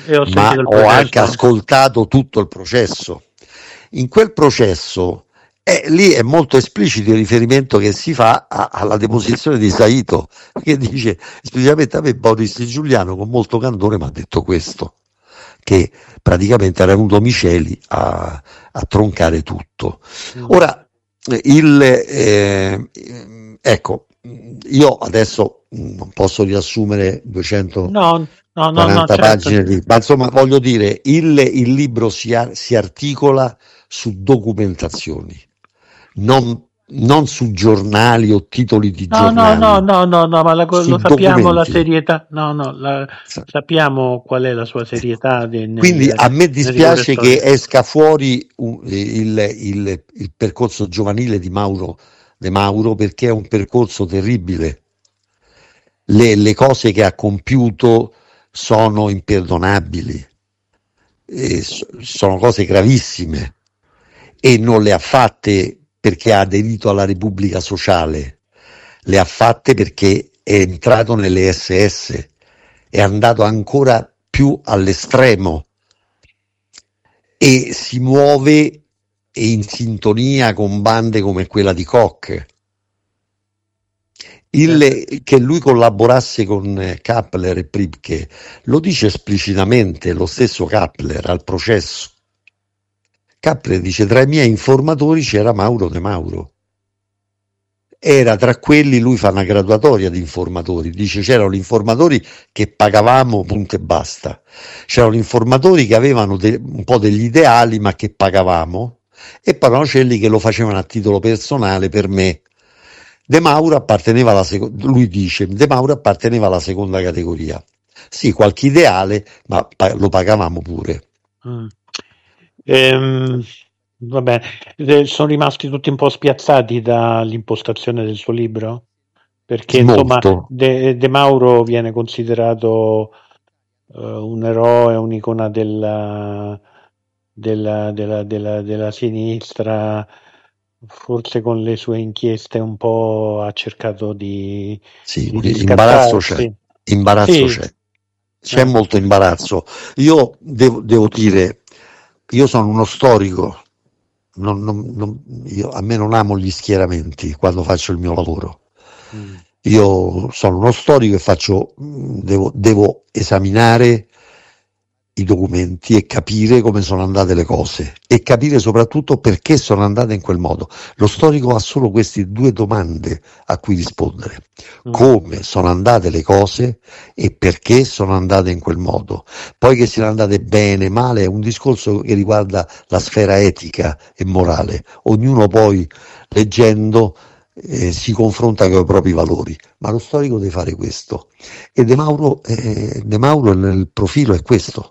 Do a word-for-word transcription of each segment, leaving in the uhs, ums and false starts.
E ho ma sentito il ho anche processo. ascoltato tutto il processo. In quel processo eh, lì è molto esplicito il riferimento che si fa a- alla deposizione di Saito, che dice esplicitamente: a me Boris Giuliano con molto candore mi ha detto questo, che praticamente era venuto Miceli a, a troncare tutto. Mm. Ora, il, eh, ecco, io adesso non posso riassumere duecentoquaranta No, no, no, no, certo. pagine, di, ma insomma voglio dire, il, il libro si, ar- si articola su documentazioni, non, non su giornali o titoli di No, no, no, giornali, no, no, no, ma la co- su lo sappiamo la documenti. serietà. No, no, la- sappiamo qual è la sua serietà de- nel, Quindi a me nel rigore dispiace che storico. esca fuori un- il, il- il percorso giovanile di Mauro De Mauro, perché è un percorso terribile. Le, le cose che ha compiuto sono imperdonabili, e so- sono cose gravissime, e non le ha fatte perché ha aderito alla Repubblica Sociale, le ha fatte perché è entrato nelle S S, è andato ancora più all'estremo e si muove in sintonia con bande come quella di Koch. Il, che lui collaborasse con Kappler e Pribke lo dice esplicitamente lo stesso Kappler al processo. Kappler dice: tra i miei informatori c'era Mauro De Mauro. Era tra quelli, lui fa una graduatoria di informatori, dice: c'erano gli informatori che pagavamo, punto e basta, c'erano gli informatori che avevano de- un po' degli ideali ma che pagavamo, e poi erano quelli che lo facevano a titolo personale per me. De Mauro apparteneva alla seconda, lui dice, De Mauro apparteneva alla seconda categoria. Sì, qualche ideale, ma pa- lo pagavamo pure. Mm. Ehm, va bene. Eh, sono rimasti tutti un po' spiazzati dall'impostazione del suo libro? Perché insomma Molto. De, De Mauro viene considerato eh, un eroe, un'icona della, della, della, della, della sinistra, forse con le sue inchieste un po' ha cercato di, Sì, di imbarazzo c'è, riscattarsi. imbarazzo Sì, c'è, c'è eh, molto imbarazzo. Io devo, devo dire, io sono uno storico, non, non, non, io, a me non amo gli schieramenti quando faccio il mio lavoro. mm, Io sono uno storico e faccio, devo, devo esaminare i documenti e capire come sono andate le cose e capire soprattutto perché sono andate in quel modo. Lo storico ha solo queste due domande a cui rispondere: mm, come sono andate le cose e perché sono andate in quel modo. Poi che siano andate bene, male, è un discorso che riguarda la sfera etica e morale. Ognuno poi, leggendo, eh, si confronta con i propri valori, ma lo storico deve fare questo, e De Mauro, eh, De Mauro nel profilo è questo.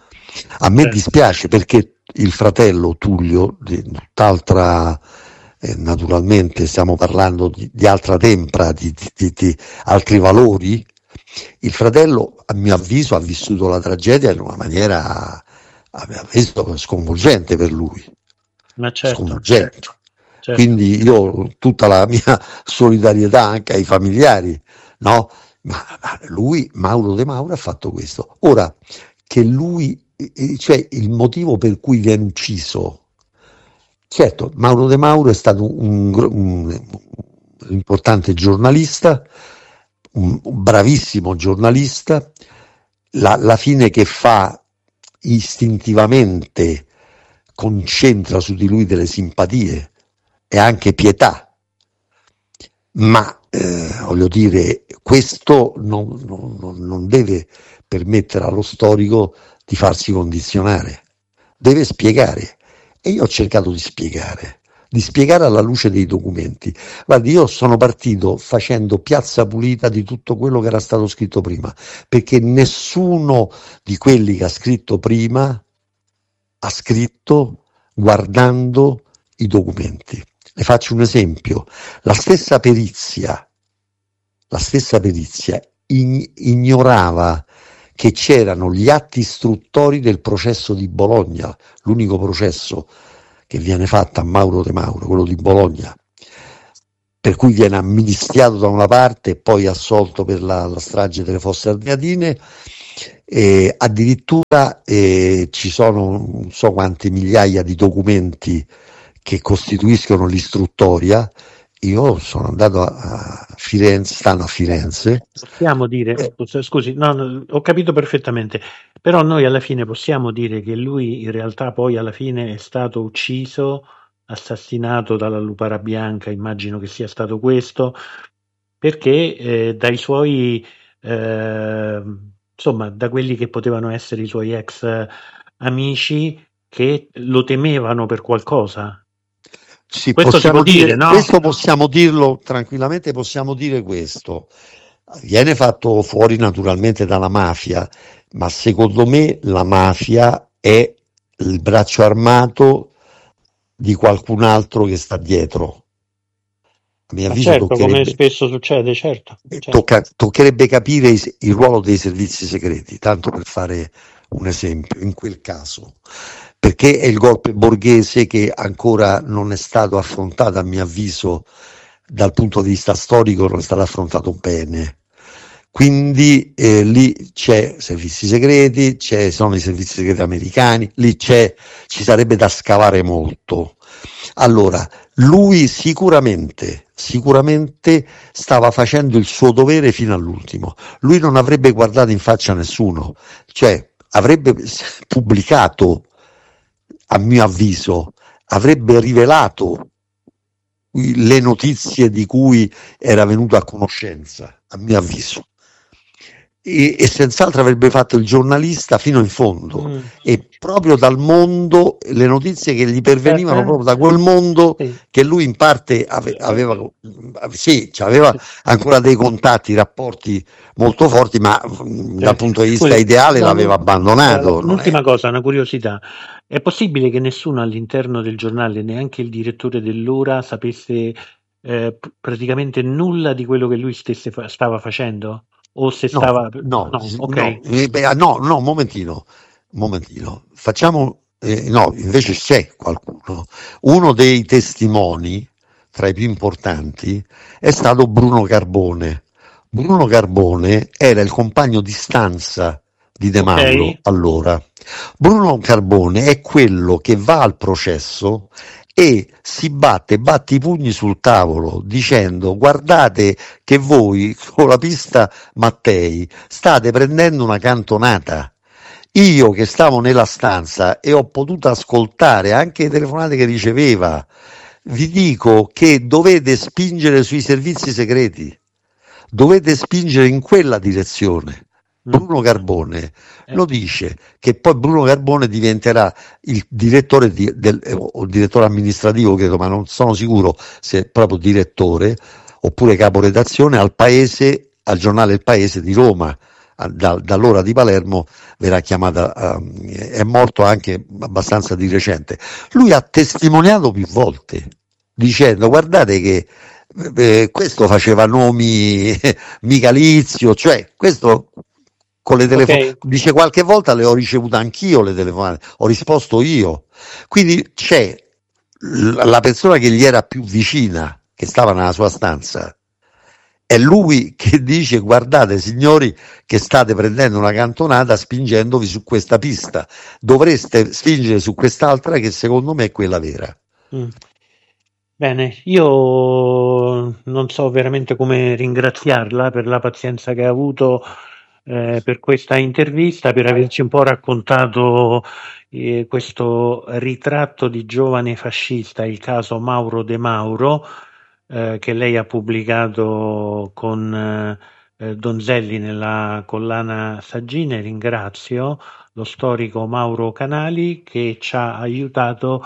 A me certo. dispiace perché il fratello Tullio, di tutt'altra, eh, naturalmente stiamo parlando di, di altra tempra, di, di, di, di altri valori, il fratello a mio avviso ha vissuto la tragedia in una maniera, aveva visto, sconvolgente per lui, Ma certo, sconvolgente. certo. Quindi io tutta la mia solidarietà anche ai familiari, no? Ma, ma lui, Mauro De Mauro, ha fatto questo. Ora, che lui, eh, cioè il motivo per cui viene ucciso, certo, Mauro De Mauro è stato un, un, un importante giornalista, un, un bravissimo giornalista, la, la fine che fa istintivamente concentra su di lui delle simpatie e anche pietà, ma eh, voglio dire, questo non, non, non deve permettere allo storico di farsi condizionare, deve spiegare, e io ho cercato di spiegare, di spiegare alla luce dei documenti. Guardi, io sono partito facendo piazza pulita di tutto quello che era stato scritto prima, perché nessuno di quelli che ha scritto prima ha scritto guardando i documenti. Le faccio un esempio: la stessa perizia, la stessa perizia ign- ignorava che c'erano gli atti istruttori del processo di Bologna, l'unico processo che viene fatto a Mauro De Mauro, quello di Bologna, per cui viene amnistiato da una parte e poi assolto per la, la strage delle Fosse Ardeatine, E addirittura eh, ci sono non so quante migliaia di documenti che costituiscono l'istruttoria. Io sono andato a, a Firenze, stanno a Firenze. Possiamo dire, Eh, scusi, no, no, ho capito perfettamente, però noi alla fine possiamo dire che lui in realtà poi alla fine è stato ucciso, assassinato dalla Lupara Bianca, immagino che sia stato questo, perché eh, dai suoi, eh, insomma, da quelli che potevano essere i suoi ex eh, amici che lo temevano per qualcosa. Sì, Questo si può possiamo dire, dire, no? questo possiamo dirlo tranquillamente, possiamo dire questo. Viene fatto fuori naturalmente dalla mafia, ma secondo me la mafia è il braccio armato di qualcun altro che sta dietro. A mio Ma avviso certo, come toccherebbe, spesso succede, certo, certo. tocca- toccherebbe capire i- il ruolo dei servizi segreti, tanto per fare un esempio, in quel caso, perché è il golpe borghese che ancora non è stato affrontato, a mio avviso, dal punto di vista storico, non è stato affrontato bene. Quindi eh, lì c'è servizi segreti, c'è, sono i servizi segreti americani, lì c'è, ci sarebbe da scavare molto. Allora, lui sicuramente, sicuramente stava facendo il suo dovere fino all'ultimo. Lui non avrebbe guardato in faccia a nessuno, cioè avrebbe pubblicato, a mio avviso, avrebbe rivelato le notizie di cui era venuto a conoscenza, a mio avviso. E, e senz'altro avrebbe fatto il giornalista fino in fondo, Mm. e proprio dal mondo, le notizie che gli pervenivano Eh, proprio da quel mondo sì, che lui in parte ave- aveva, sì, aveva sì, ancora dei contatti, rapporti molto forti, ma mh, dal certo. punto di vista Scusi, ideale no, l'aveva no, eh, abbandonato, non è? un'ultima cosa, una curiosità. È possibile che nessuno all'interno del giornale, neanche il direttore dell'Ora, sapesse eh, p- praticamente nulla di quello che lui stesse fa- stava facendo? O se No, stava... no, No, no, ok. eh, beh, ah, no, no, un momentino, un momentino. Facciamo, eh, no, invece c'è qualcuno. Uno dei testimoni, tra i più importanti, è stato Bruno Carbone. Bruno Carbone era il compagno di stanza di De Ok? Mauro allora. Bruno Carbone è quello che va al processo e si batte, batte i pugni sul tavolo dicendo: guardate che voi con la pista Mattei state prendendo una cantonata. Io che stavo nella stanza e ho potuto ascoltare anche le telefonate che riceveva, vi dico che dovete spingere sui servizi segreti, dovete spingere in quella direzione. Mm. Bruno Carbone Eh, lo dice, che poi Bruno Carbone diventerà il direttore, di, del, eh, o direttore amministrativo, credo, ma non sono sicuro se è proprio direttore, oppure caporedazione al Paese, al giornale Il Paese di Roma. Da, dall'ora di Palermo verrà chiamata, uh, è morto anche abbastanza di recente. Lui ha testimoniato più volte dicendo: guardate che eh, questo faceva nomi Michalizio, cioè questo con le ok, telefonate, dice qualche volta le ho ricevute anch'io le telefonate, ho risposto io. Quindi c'è la persona che gli era più vicina, che stava nella sua stanza, è lui che dice: guardate signori che state prendendo una cantonata spingendovi su questa pista, dovreste spingere su quest'altra che secondo me è quella vera. mm. Bene, io non so veramente come ringraziarla per la pazienza che ha avuto eh, per questa intervista, per averci un po' raccontato eh, questo ritratto di giovane fascista, il caso Mauro De Mauro, eh, che lei ha pubblicato con eh, eh, Donzelli nella collana Saggine. Ringrazio lo storico Mauro Canali che ci ha aiutato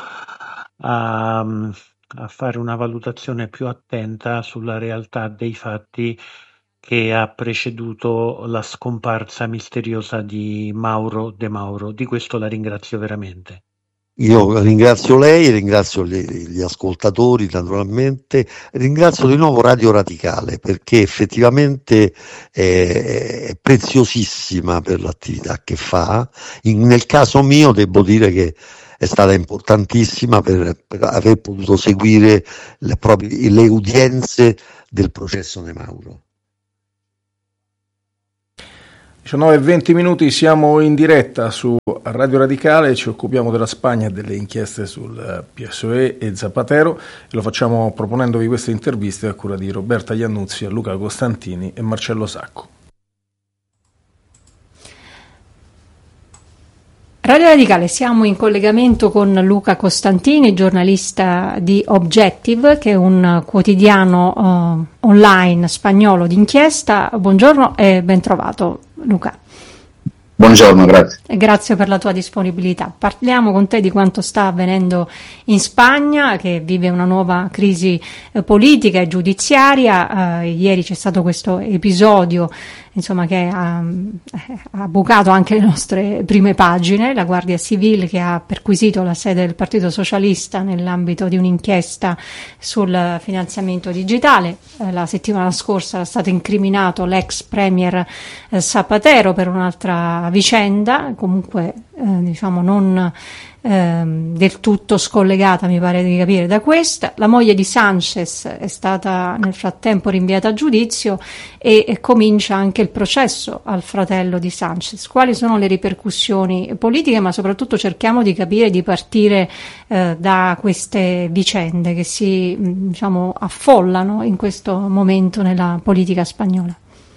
a, a fare una valutazione più attenta sulla realtà dei fatti che ha preceduto la scomparsa misteriosa di Mauro De Mauro. Di questo la ringrazio veramente. Io ringrazio lei, ringrazio gli, gli ascoltatori naturalmente, ringrazio di nuovo Radio Radicale perché effettivamente è, è preziosissima per l'attività che fa. In, nel caso mio devo dire che è stata importantissima per, per aver potuto seguire le, proprie, le udienze del processo De Mauro. diciannove e venti minuti, siamo in diretta su Radio Radicale, ci occupiamo della Spagna e delle inchieste sul P S O E e Zapatero e lo facciamo proponendovi queste interviste a cura di Roberta Iannuzzi, Luca Costantini e Marcello Sacco. Radio Radicale, siamo in collegamento con Luca Costantini, giornalista di Objective, che è un quotidiano uh, online spagnolo d'inchiesta. Buongiorno e ben trovato, Luca. Buongiorno, grazie. E grazie per la tua disponibilità. Parliamo con te di quanto sta avvenendo in Spagna, che vive una nuova crisi eh, politica e giudiziaria. Eh, ieri c'è stato questo episodio, insomma, che ha, ha bucato anche le nostre prime pagine. La Guardia Civile che ha perquisito la sede del Partito Socialista nell'ambito di un'inchiesta sul finanziamento digitale. Eh, la settimana scorsa era stato incriminato l'ex premier eh, Zapatero per un'altra vicenda, comunque eh, diciamo non eh, del tutto scollegata, mi pare di capire, da questa. La moglie di Sánchez è stata nel frattempo rinviata a giudizio e, e comincia anche il processo al fratello di Sánchez. Quali sono le ripercussioni politiche, ma soprattutto cerchiamo di capire, di partire eh, da queste vicende che si diciamo affollano in questo momento nella politica spagnola.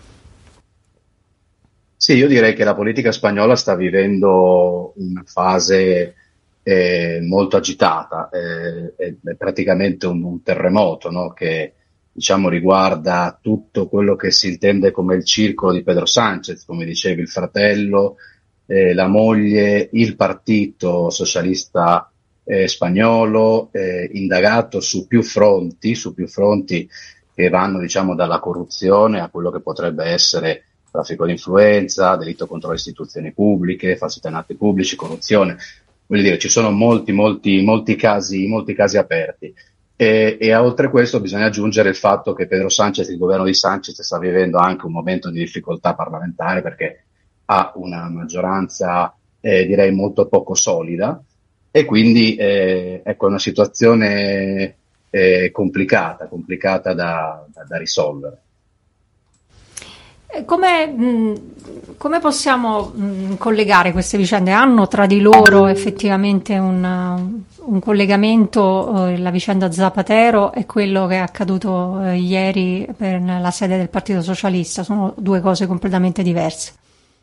Sì, io direi che la politica spagnola sta vivendo una fase eh, molto agitata, eh, è, è praticamente un, un terremoto, no? Che diciamo riguarda tutto quello che si intende come il circolo di Pedro Sánchez, come dicevi, il fratello, eh, la moglie, il partito socialista eh, spagnolo, eh, indagato su più fronti, su più fronti che vanno diciamo dalla corruzione a quello che potrebbe essere traffico di influenza, delitto contro le istituzioni pubbliche, falsità in atti pubblici, corruzione. Voglio dire, ci sono molti, molti, molti casi, molti casi aperti. E, e oltre a questo bisogna aggiungere il fatto che Pedro Sánchez, il governo di Sánchez, sta vivendo anche un momento di difficoltà parlamentare perché ha una maggioranza, eh, direi, molto poco solida e quindi, eh, ecco, è una situazione eh, complicata, complicata da, da, da risolvere. Come, mh, come possiamo mh, collegare queste vicende? Hanno tra di loro effettivamente un, un collegamento, eh, la vicenda Zapatero e quello che è accaduto eh, ieri per la sede del Partito Socialista? Sono due cose completamente diverse.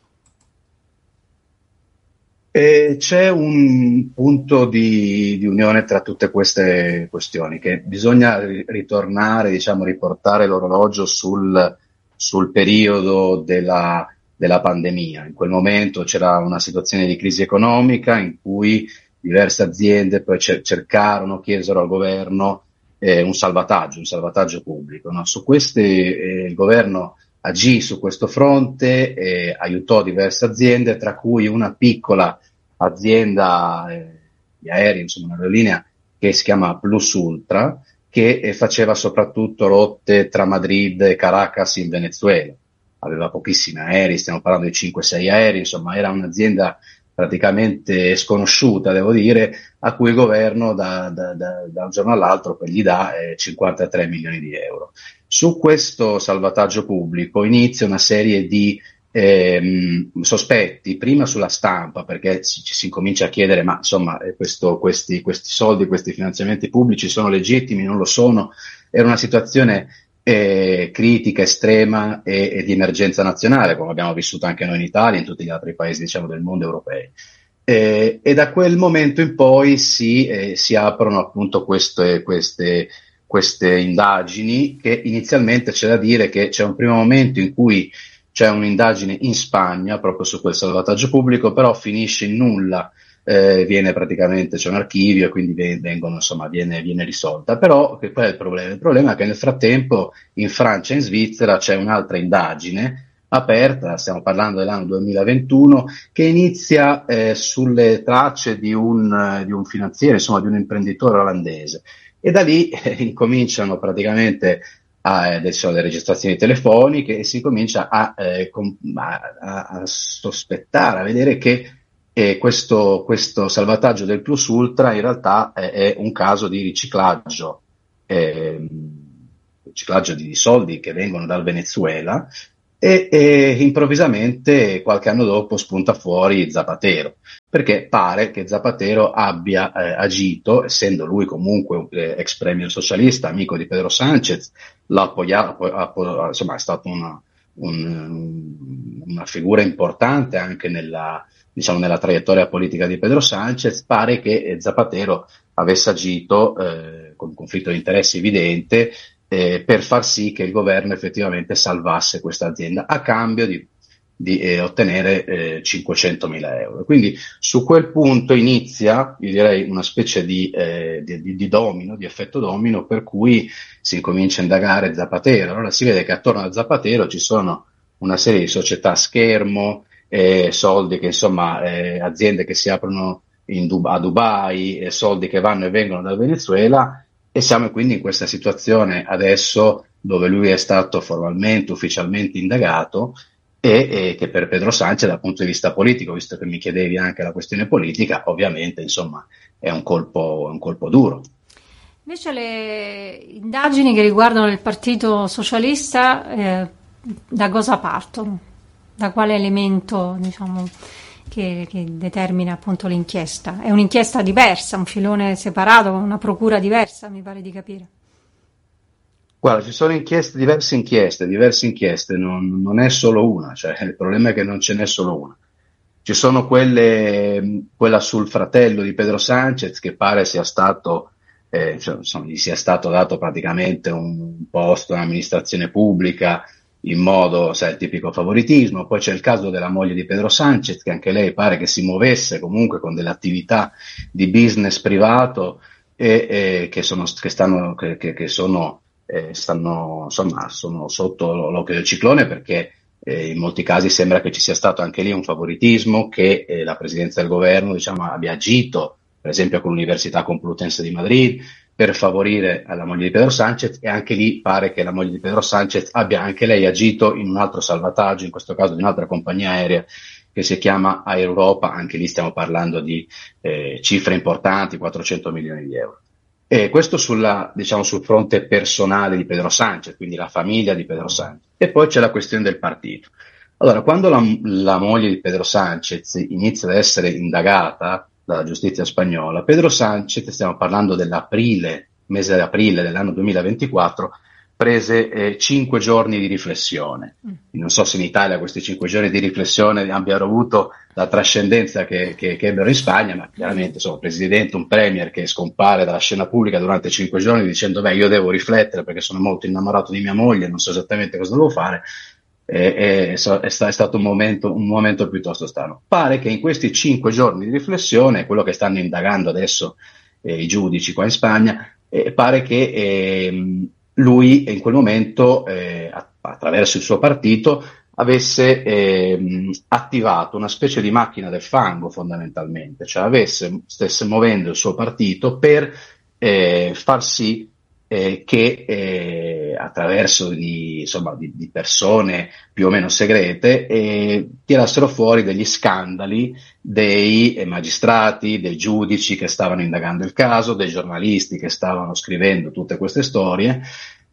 E c'è un punto di, di unione tra tutte queste questioni, che bisogna ritornare, diciamo, riportare l'orologio sul sul periodo della, della pandemia. In quel momento c'era una situazione di crisi economica in cui diverse aziende poi cercarono, chiesero al governo eh, un salvataggio, un salvataggio pubblico. No? Su queste, eh, il governo agì su questo fronte, eh, aiutò diverse aziende, tra cui una piccola azienda eh, di aerei, insomma una aerolinea che si chiama Plus Ultra, che eh, faceva soprattutto rotte tra Madrid e Caracas in Venezuela. Aveva pochissimi aerei, stiamo parlando di cinque sei aerei, insomma era un'azienda praticamente sconosciuta, devo dire, a cui il governo da, da, da, da un giorno all'altro poi gli dà eh, cinquantatré milioni di euro. Su questo salvataggio pubblico inizia una serie di ehm, sospetti, prima sulla stampa, perché ci si, si incomincia a chiedere ma insomma eh, questo, questi, questi soldi, questi finanziamenti pubblici sono legittimi, non lo sono? Era una situazione eh, critica, estrema e, e di emergenza nazionale, come abbiamo vissuto anche noi in Italia e in tutti gli altri paesi, diciamo, del mondo europei. Eh, e da quel momento in poi si, eh, si aprono appunto queste, queste, queste indagini, che inizialmente c'è da dire che c'è un primo momento in cui c'è un'indagine in Spagna proprio su quel salvataggio pubblico, però finisce in nulla, eh, viene praticamente, c'è un archivio e quindi vengono, insomma, viene, viene risolta. Però che qual è il problema? Il problema è che nel frattempo in Francia e in Svizzera c'è un'altra indagine aperta, stiamo parlando dell'anno duemilaventuno, che inizia eh, sulle tracce di un, di un finanziere, insomma di un imprenditore olandese, e da lì eh, incominciano praticamente a, adesso le registrazioni telefoniche e si comincia a, eh, com- a, a, a sospettare, a vedere che eh, questo, questo salvataggio del Plus Ultra in realtà è, è un caso di riciclaggio, eh, riciclaggio di soldi che vengono dal Venezuela, e, e improvvisamente qualche anno dopo spunta fuori Zapatero, perché pare che Zapatero abbia eh, agito, essendo lui comunque un eh, ex premier socialista, amico di Pedro Sánchez, l'ha appoggiato, appo- insomma è stato una, un, una figura importante anche nella, diciamo, nella traiettoria politica di Pedro Sánchez. Pare che Zapatero avesse agito eh, con un conflitto di interessi evidente eh, per far sì che il governo effettivamente salvasse questa azienda a cambio di, di eh, ottenere eh, cinquecentomila euro. Quindi su quel punto inizia, io direi, una specie di, eh, di, di domino, di effetto domino, per cui si incomincia a indagare Zapatero. Allora si vede che attorno a Zapatero ci sono una serie di società schermo, eh, soldi che insomma, eh, aziende che si aprono in Dub- a Dubai, eh, soldi che vanno e vengono dal Venezuela, e siamo quindi in questa situazione adesso dove lui è stato formalmente, ufficialmente indagato e, e che per Pedro Sánchez dal punto di vista politico, visto che mi chiedevi anche la questione politica, ovviamente insomma è un colpo, un colpo duro. Invece le indagini che riguardano il Partito Socialista eh, da cosa partono? Da quale elemento, diciamo, che, che determina appunto l'inchiesta? È un'inchiesta diversa, un filone separato, una procura diversa, mi pare di capire. Guarda, ci sono inchieste, diverse inchieste, diverse inchieste, non, non è solo una, cioè il problema è che non ce n'è solo una. Ci sono quelle, quella sul fratello di Pedro Sánchez, che pare sia stato, eh, cioè, insomma, gli sia stato dato praticamente un posto in amministrazione pubblica in modo, sai, il tipico favoritismo. Poi c'è il caso della moglie di Pedro Sánchez, che anche lei pare che si muovesse comunque con delle attività di business privato e, e che sono, che stanno, che, che, che sono, eh, stanno, insomma, sono sotto l'occhio del ciclone, perché eh, in molti casi sembra che ci sia stato anche lì un favoritismo, che eh, la presidenza del governo, diciamo, abbia agito, per esempio con l'Università Complutense di Madrid, per favorire alla moglie di Pedro Sánchez, e anche lì pare che la moglie di Pedro Sánchez abbia anche lei agito in un altro salvataggio, in questo caso di un'altra compagnia aerea che si chiama Air Europa. Anche lì stiamo parlando di eh, cifre importanti, quattrocento milioni di euro. E questo sulla, diciamo, sul fronte personale di Pedro Sánchez, quindi la famiglia di Pedro Sánchez. E poi c'è la questione del partito. Allora, quando la, la moglie di Pedro Sánchez inizia ad essere indagata dalla giustizia spagnola, Pedro Sánchez, stiamo parlando dell'aprile, mese di aprile dell'anno duemilaventiquattro, prese eh, cinque giorni di riflessione. Non so se in Italia questi cinque giorni di riflessione abbiano avuto la trascendenza che, che, che ebbero in Spagna, ma chiaramente insomma, un presidente, un premier che scompare dalla scena pubblica durante cinque giorni dicendo beh, io devo riflettere perché sono molto innamorato di mia moglie, non so esattamente cosa devo fare. È, è, è stato un momento, un momento piuttosto strano. Pare che in questi cinque giorni di riflessione, quello che stanno indagando adesso eh, i giudici qua in Spagna, eh, pare che eh, lui in quel momento, eh, attraverso il suo partito, avesse eh, attivato una specie di macchina del fango, fondamentalmente, cioè avesse, stesse muovendo il suo partito per eh, far sì Eh, che eh, attraverso di, insomma, di, di persone più o meno segrete eh, tirassero fuori degli scandali dei eh, magistrati, dei giudici che stavano indagando il caso, dei giornalisti che stavano scrivendo tutte queste storie,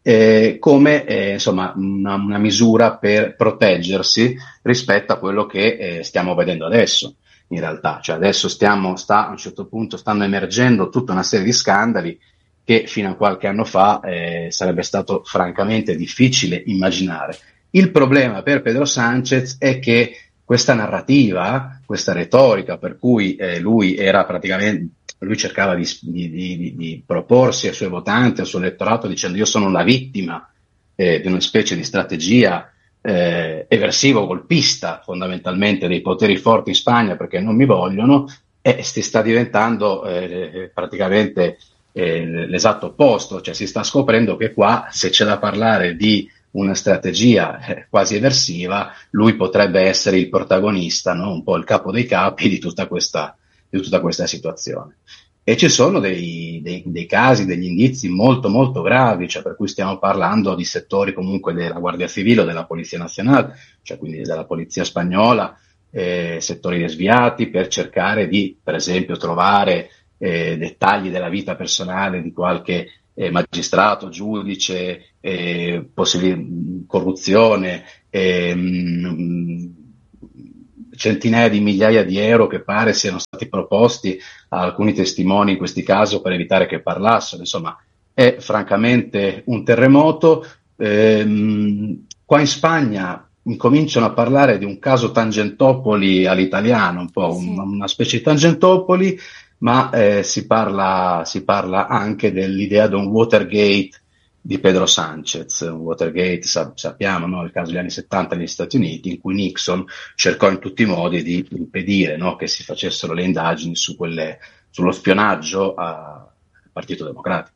eh, come eh, insomma una, una misura per proteggersi rispetto a quello che eh, stiamo vedendo adesso. In realtà, cioè adesso stiamo, sta, a un certo punto stanno emergendo tutta una serie di scandali che fino a qualche anno fa eh, sarebbe stato francamente difficile immaginare. Il problema per Pedro Sánchez è che questa narrativa, questa retorica per cui eh, lui era praticamente, lui cercava di, di, di, di proporsi ai suoi votanti, al suo elettorato, dicendo io sono la vittima eh, di una specie di strategia eh, eversivo-golpista fondamentalmente dei poteri forti in Spagna perché non mi vogliono, e si sta diventando eh, praticamente l'esatto opposto, cioè si sta scoprendo che qua, se c'è da parlare di una strategia eh, quasi eversiva, lui potrebbe essere il protagonista, no? Un po' il capo dei capi di tutta questa, di tutta questa situazione. E ci sono dei, dei, dei casi, degli indizi molto molto gravi, cioè per cui stiamo parlando di settori comunque della Guardia Civile o della Polizia Nazionale, cioè quindi della Polizia Spagnola, eh, settori desviati per cercare di, per esempio, trovare Eh, dettagli della vita personale di qualche eh, magistrato, giudice, eh, possibile corruzione, ehm, centinaia di migliaia di euro che pare siano stati proposti a alcuni testimoni in questi casi per evitare che parlassero. Insomma, è francamente un terremoto. Ehm, qua in Spagna incominciano a parlare di un caso Tangentopoli all'italiano, un po' Sì. un, una specie di Tangentopoli, ma eh, si parla, si parla anche dell'idea di un Watergate di Pedro Sanchez. Un Watergate, sa- sappiamo, no? Il caso degli anni settanta negli Stati Uniti, in cui Nixon cercò in tutti i modi di impedire, no, che si facessero le indagini su quelle, sullo spionaggio al Partito Democratico.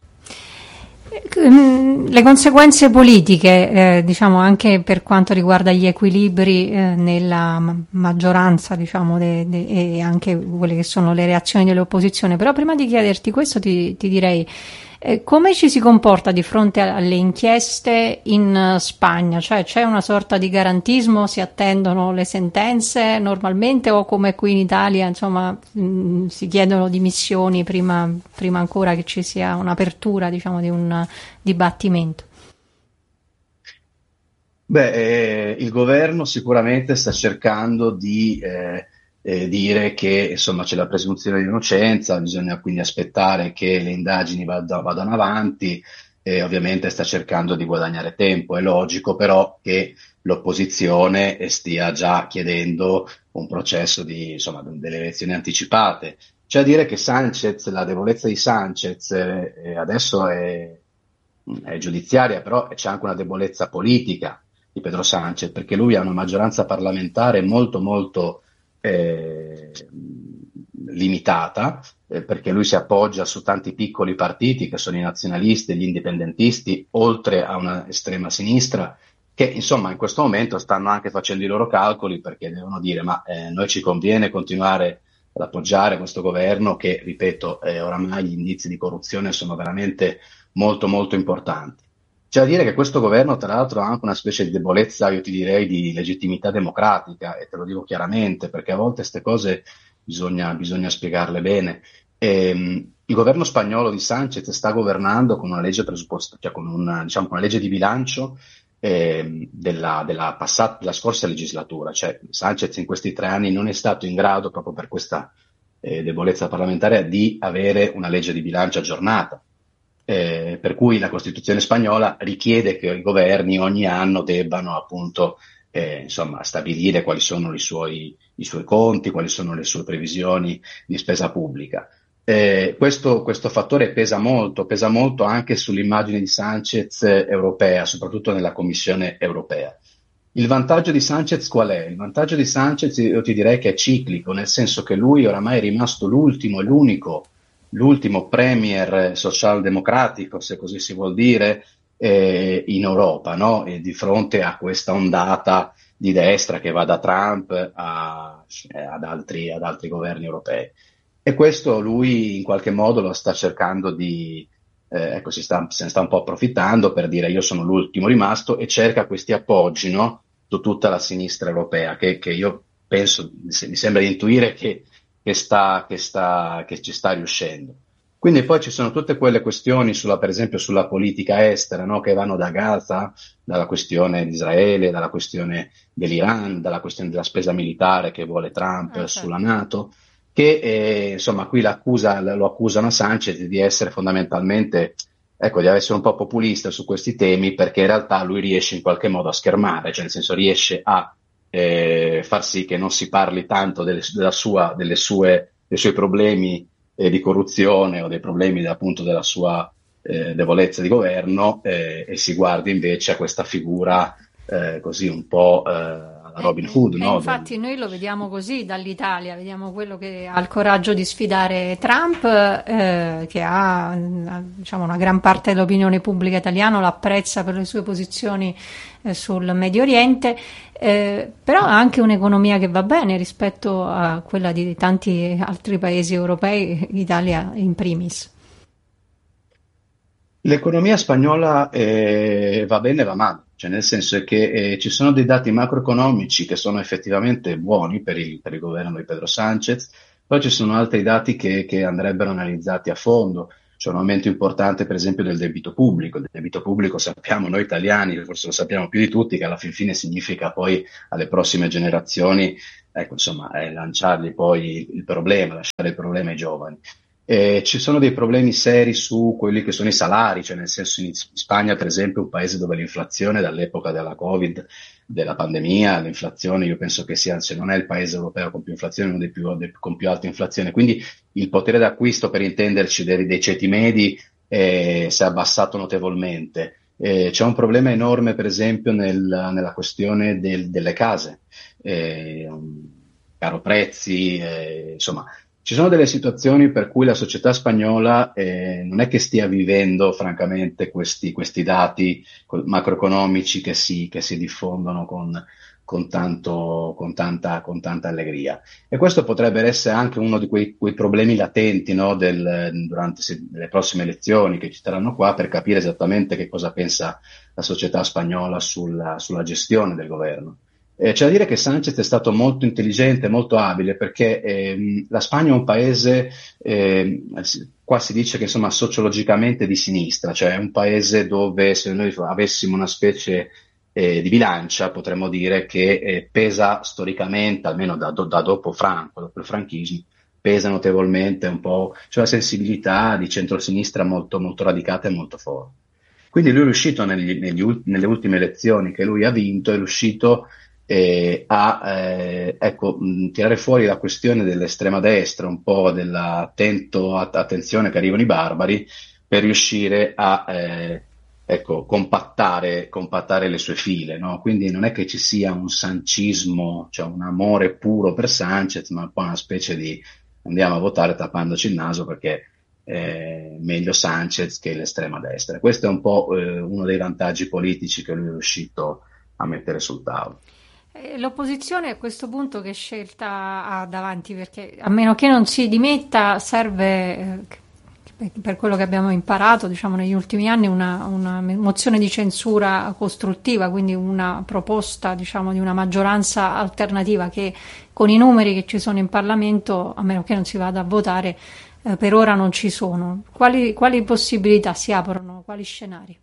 Le conseguenze politiche, eh, diciamo anche per quanto riguarda gli equilibri eh, nella ma- maggioranza, diciamo, de- de- e anche quelle che sono le reazioni dell'opposizione. Però prima di chiederti questo ti, ti direi eh, come ci si comporta di fronte a- alle inchieste in eh, Spagna? Cioè c'è una sorta di garantismo, si attendono le sentenze normalmente o come qui in Italia, insomma, mh, si chiedono dimissioni prima, prima ancora che ci sia un'apertura, diciamo, di un dibattimento? Beh, eh, il governo sicuramente sta cercando di eh, eh, dire che insomma c'è la presunzione di innocenza, bisogna quindi aspettare che le indagini vada- vadano avanti e ovviamente sta cercando di guadagnare tempo. È logico però che l'opposizione eh, stia già chiedendo un processo di, insomma, delle elezioni anticipate. C'è a dire che Sanchez, la debolezza di Sanchez eh, eh, adesso è, è giudiziaria, però c'è anche una debolezza politica di Pedro Sanchez, perché lui ha una maggioranza parlamentare molto molto eh, limitata, eh, perché lui si appoggia su tanti piccoli partiti che sono i nazionalisti e gli indipendentisti, oltre a una estrema sinistra, che insomma in questo momento stanno anche facendo i loro calcoli perché devono dire ma eh, noi ci conviene continuare ad appoggiare questo governo che, ripeto, eh, oramai gli indizi di corruzione sono veramente molto molto importanti. C'è da dire che questo governo, tra l'altro, ha anche una specie di debolezza, io ti direi, di legittimità democratica, e te lo dico chiaramente, perché a volte queste cose bisogna, bisogna spiegarle bene. Ehm, il governo spagnolo di Sanchez sta governando con una legge presupposta, cioè con una, diciamo, con una legge di bilancio ehm, della, della, passata, della scorsa legislatura. Cioè, Sanchez in questi tre anni non è stato in grado, proprio per questa eh, debolezza parlamentare, di avere una legge di bilancio aggiornata. Eh, per cui la Costituzione spagnola richiede che i governi ogni anno debbano appunto eh, insomma, stabilire quali sono i suoi, i suoi conti, quali sono le sue previsioni di spesa pubblica. Eh, questo, questo fattore pesa molto, pesa molto anche sull'immagine di Sanchez eh, europea, soprattutto nella Commissione europea. Il vantaggio di Sanchez qual è? Il vantaggio di Sanchez io ti direi che è ciclico, nel senso che lui oramai è rimasto l'ultimo e l'unico l'ultimo premier socialdemocratico, se così si vuol dire, eh, in Europa, no? E di fronte a questa ondata di destra che va da Trump a, eh, ad altri, ad altri governi europei. E questo lui in qualche modo lo sta cercando di, eh, ecco, si sta, se ne sta un po' approfittando per dire io sono l'ultimo rimasto e cerca questi appoggi, no? Su tutta la sinistra europea, che, che io penso, mi sembra di intuire che che sta, che sta, che ci sta riuscendo. Quindi poi ci sono tutte quelle questioni sulla, per esempio, sulla politica estera, no? Che vanno da Gaza, dalla questione di Israele, dalla questione dell'Iran, dalla questione della spesa militare che vuole Trump Okay. sulla NATO, che eh, insomma qui l'accusa, lo accusano a Sanchez di essere fondamentalmente, ecco, di essere un po' populista su questi temi, perché in realtà lui riesce in qualche modo a schermare, cioè nel senso riesce a eh, far sì che non si parli tanto delle, della sua, delle sue, dei suoi problemi eh, di corruzione o dei problemi appunto della sua eh, debolezza di governo eh, e si guardi invece a questa figura eh, così un po' eh, alla Robin Hood, E no? infatti noi lo vediamo così dall'Italia, vediamo quello che ha il coraggio di sfidare Trump, eh, che ha, diciamo, una gran parte dell'opinione pubblica italiana lo apprezza per le sue posizioni eh, sul Medio Oriente, eh, però ha anche un'economia che va bene rispetto a quella di tanti altri paesi europei, Italia in primis. L'economia spagnola eh, va bene e va male, cioè nel senso che eh, ci sono dei dati macroeconomici che sono effettivamente buoni per il, per il governo di Pedro Sanchez, poi ci sono altri dati che, che andrebbero analizzati a fondo. c'è un aumento importante per esempio del debito pubblico. Il debito pubblico sappiamo noi italiani, forse lo sappiamo più di tutti, che alla fin fine significa poi alle prossime generazioni, ecco, insomma, eh, lanciargli poi il problema, lasciare il problema ai giovani. Eh, ci sono dei problemi seri su quelli che sono i salari, cioè nel senso in Spagna per esempio, un paese dove l'inflazione dall'epoca della Covid, della pandemia, l'inflazione io penso che sia, se non è il paese europeo con più inflazione, uno dei più, dei, con più alta inflazione, quindi il potere d'acquisto, per intenderci, dei, dei ceti medi eh, si è abbassato notevolmente. Eh, c'è un problema enorme per esempio nel, nella questione del, delle case, eh, caro prezzi, eh, insomma. Ci sono delle situazioni per cui la società spagnola eh, non è che stia vivendo francamente questi, questi dati macroeconomici che si, che si diffondono con, con, tanto, con, tanta, con tanta allegria. E questo potrebbe essere anche uno di quei, quei problemi latenti, no, del, durante le prossime elezioni che ci saranno qua, per capire esattamente che cosa pensa la società spagnola sulla, sulla gestione del governo. Eh, c'è da dire che Sanchez è stato molto intelligente, molto abile, perché ehm, la Spagna è un paese, eh, qua si dice che insomma sociologicamente di sinistra, cioè è un paese dove se noi avessimo una specie eh, di bilancia potremmo dire che eh, pesa storicamente, almeno da, do, da dopo Franco, dopo il franchismo, pesa notevolmente un po', c'è una sensibilità di centrosinistra molto, molto radicata e molto forte. Quindi lui è riuscito negli, negli, nelle ultime elezioni che lui ha vinto, è riuscito Eh, a eh, ecco, mh, tirare fuori la questione dell'estrema destra, un po' dell'attento, att- attenzione che arrivano i barbari, per riuscire a eh, ecco, compattare, compattare le sue file, no? Quindi non è che ci sia un sancismo, cioè un amore puro per Sanchez, ma poi una specie di andiamo a votare tappandoci il naso perché eh, meglio Sanchez che l'estrema destra. Questo è un po' eh, uno dei vantaggi politici che lui è riuscito a mettere sul tavolo. L'opposizione a questo punto che scelta ha davanti? Perché a meno che non si dimetta serve, eh, per quello che abbiamo imparato diciamo negli ultimi anni, una, una mozione di censura costruttiva, quindi una proposta diciamo di una maggioranza alternativa che con i numeri che ci sono in Parlamento, a meno che non si vada a votare, eh, per ora non ci sono. Quali, quali possibilità si aprono? Quali scenari?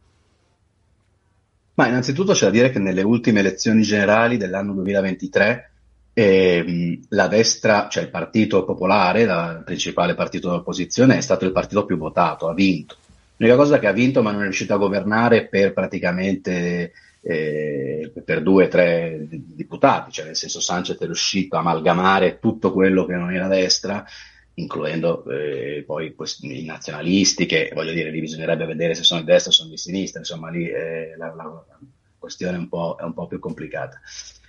Ma innanzitutto c'è da dire che nelle ultime elezioni generali dell'anno duemilaventitré ehm, la destra, cioè il Partito Popolare, la- il principale partito dell'opposizione, è stato il partito più votato, ha vinto. L'unica cosa che ha vinto ma non è riuscito a governare per praticamente eh, per due o tre di- diputati, cioè nel senso Sanchez è riuscito a amalgamare tutto quello che non era destra, includendo eh, poi quest- i nazionalisti, che voglio dire, lì bisognerebbe vedere se sono di destra o sono di sinistra, insomma lì eh, la, la- la questione è un po', è un po' più complicata.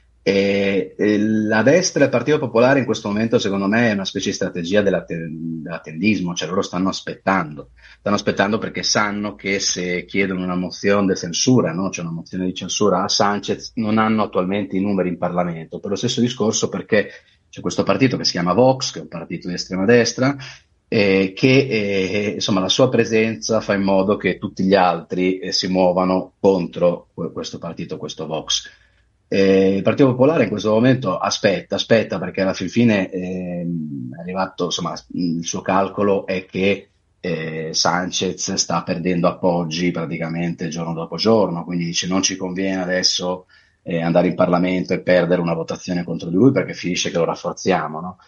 E, e la destra e il Partito Popolare in questo momento secondo me è una specie di strategia dell'atte- dell'attendismo, cioè loro stanno aspettando, stanno aspettando perché sanno che se chiedono una mozione di censura, no? C'è una mozione di censura a Sanchez, non hanno attualmente i numeri in Parlamento, per lo stesso discorso perché c'è questo partito che si chiama Vox, che è un partito di estrema destra, eh, che eh, insomma la sua presenza fa in modo che tutti gli altri eh, si muovano contro que- questo partito, questo Vox. Eh, il Partito Popolare in questo momento aspetta, aspetta perché alla fin fine ehm, è arrivato, insomma, il suo calcolo è che eh, Sanchez sta perdendo appoggi praticamente giorno dopo giorno, quindi dice non ci conviene adesso eh, andare in Parlamento e perdere una votazione contro di lui perché finisce che lo rafforziamo, no?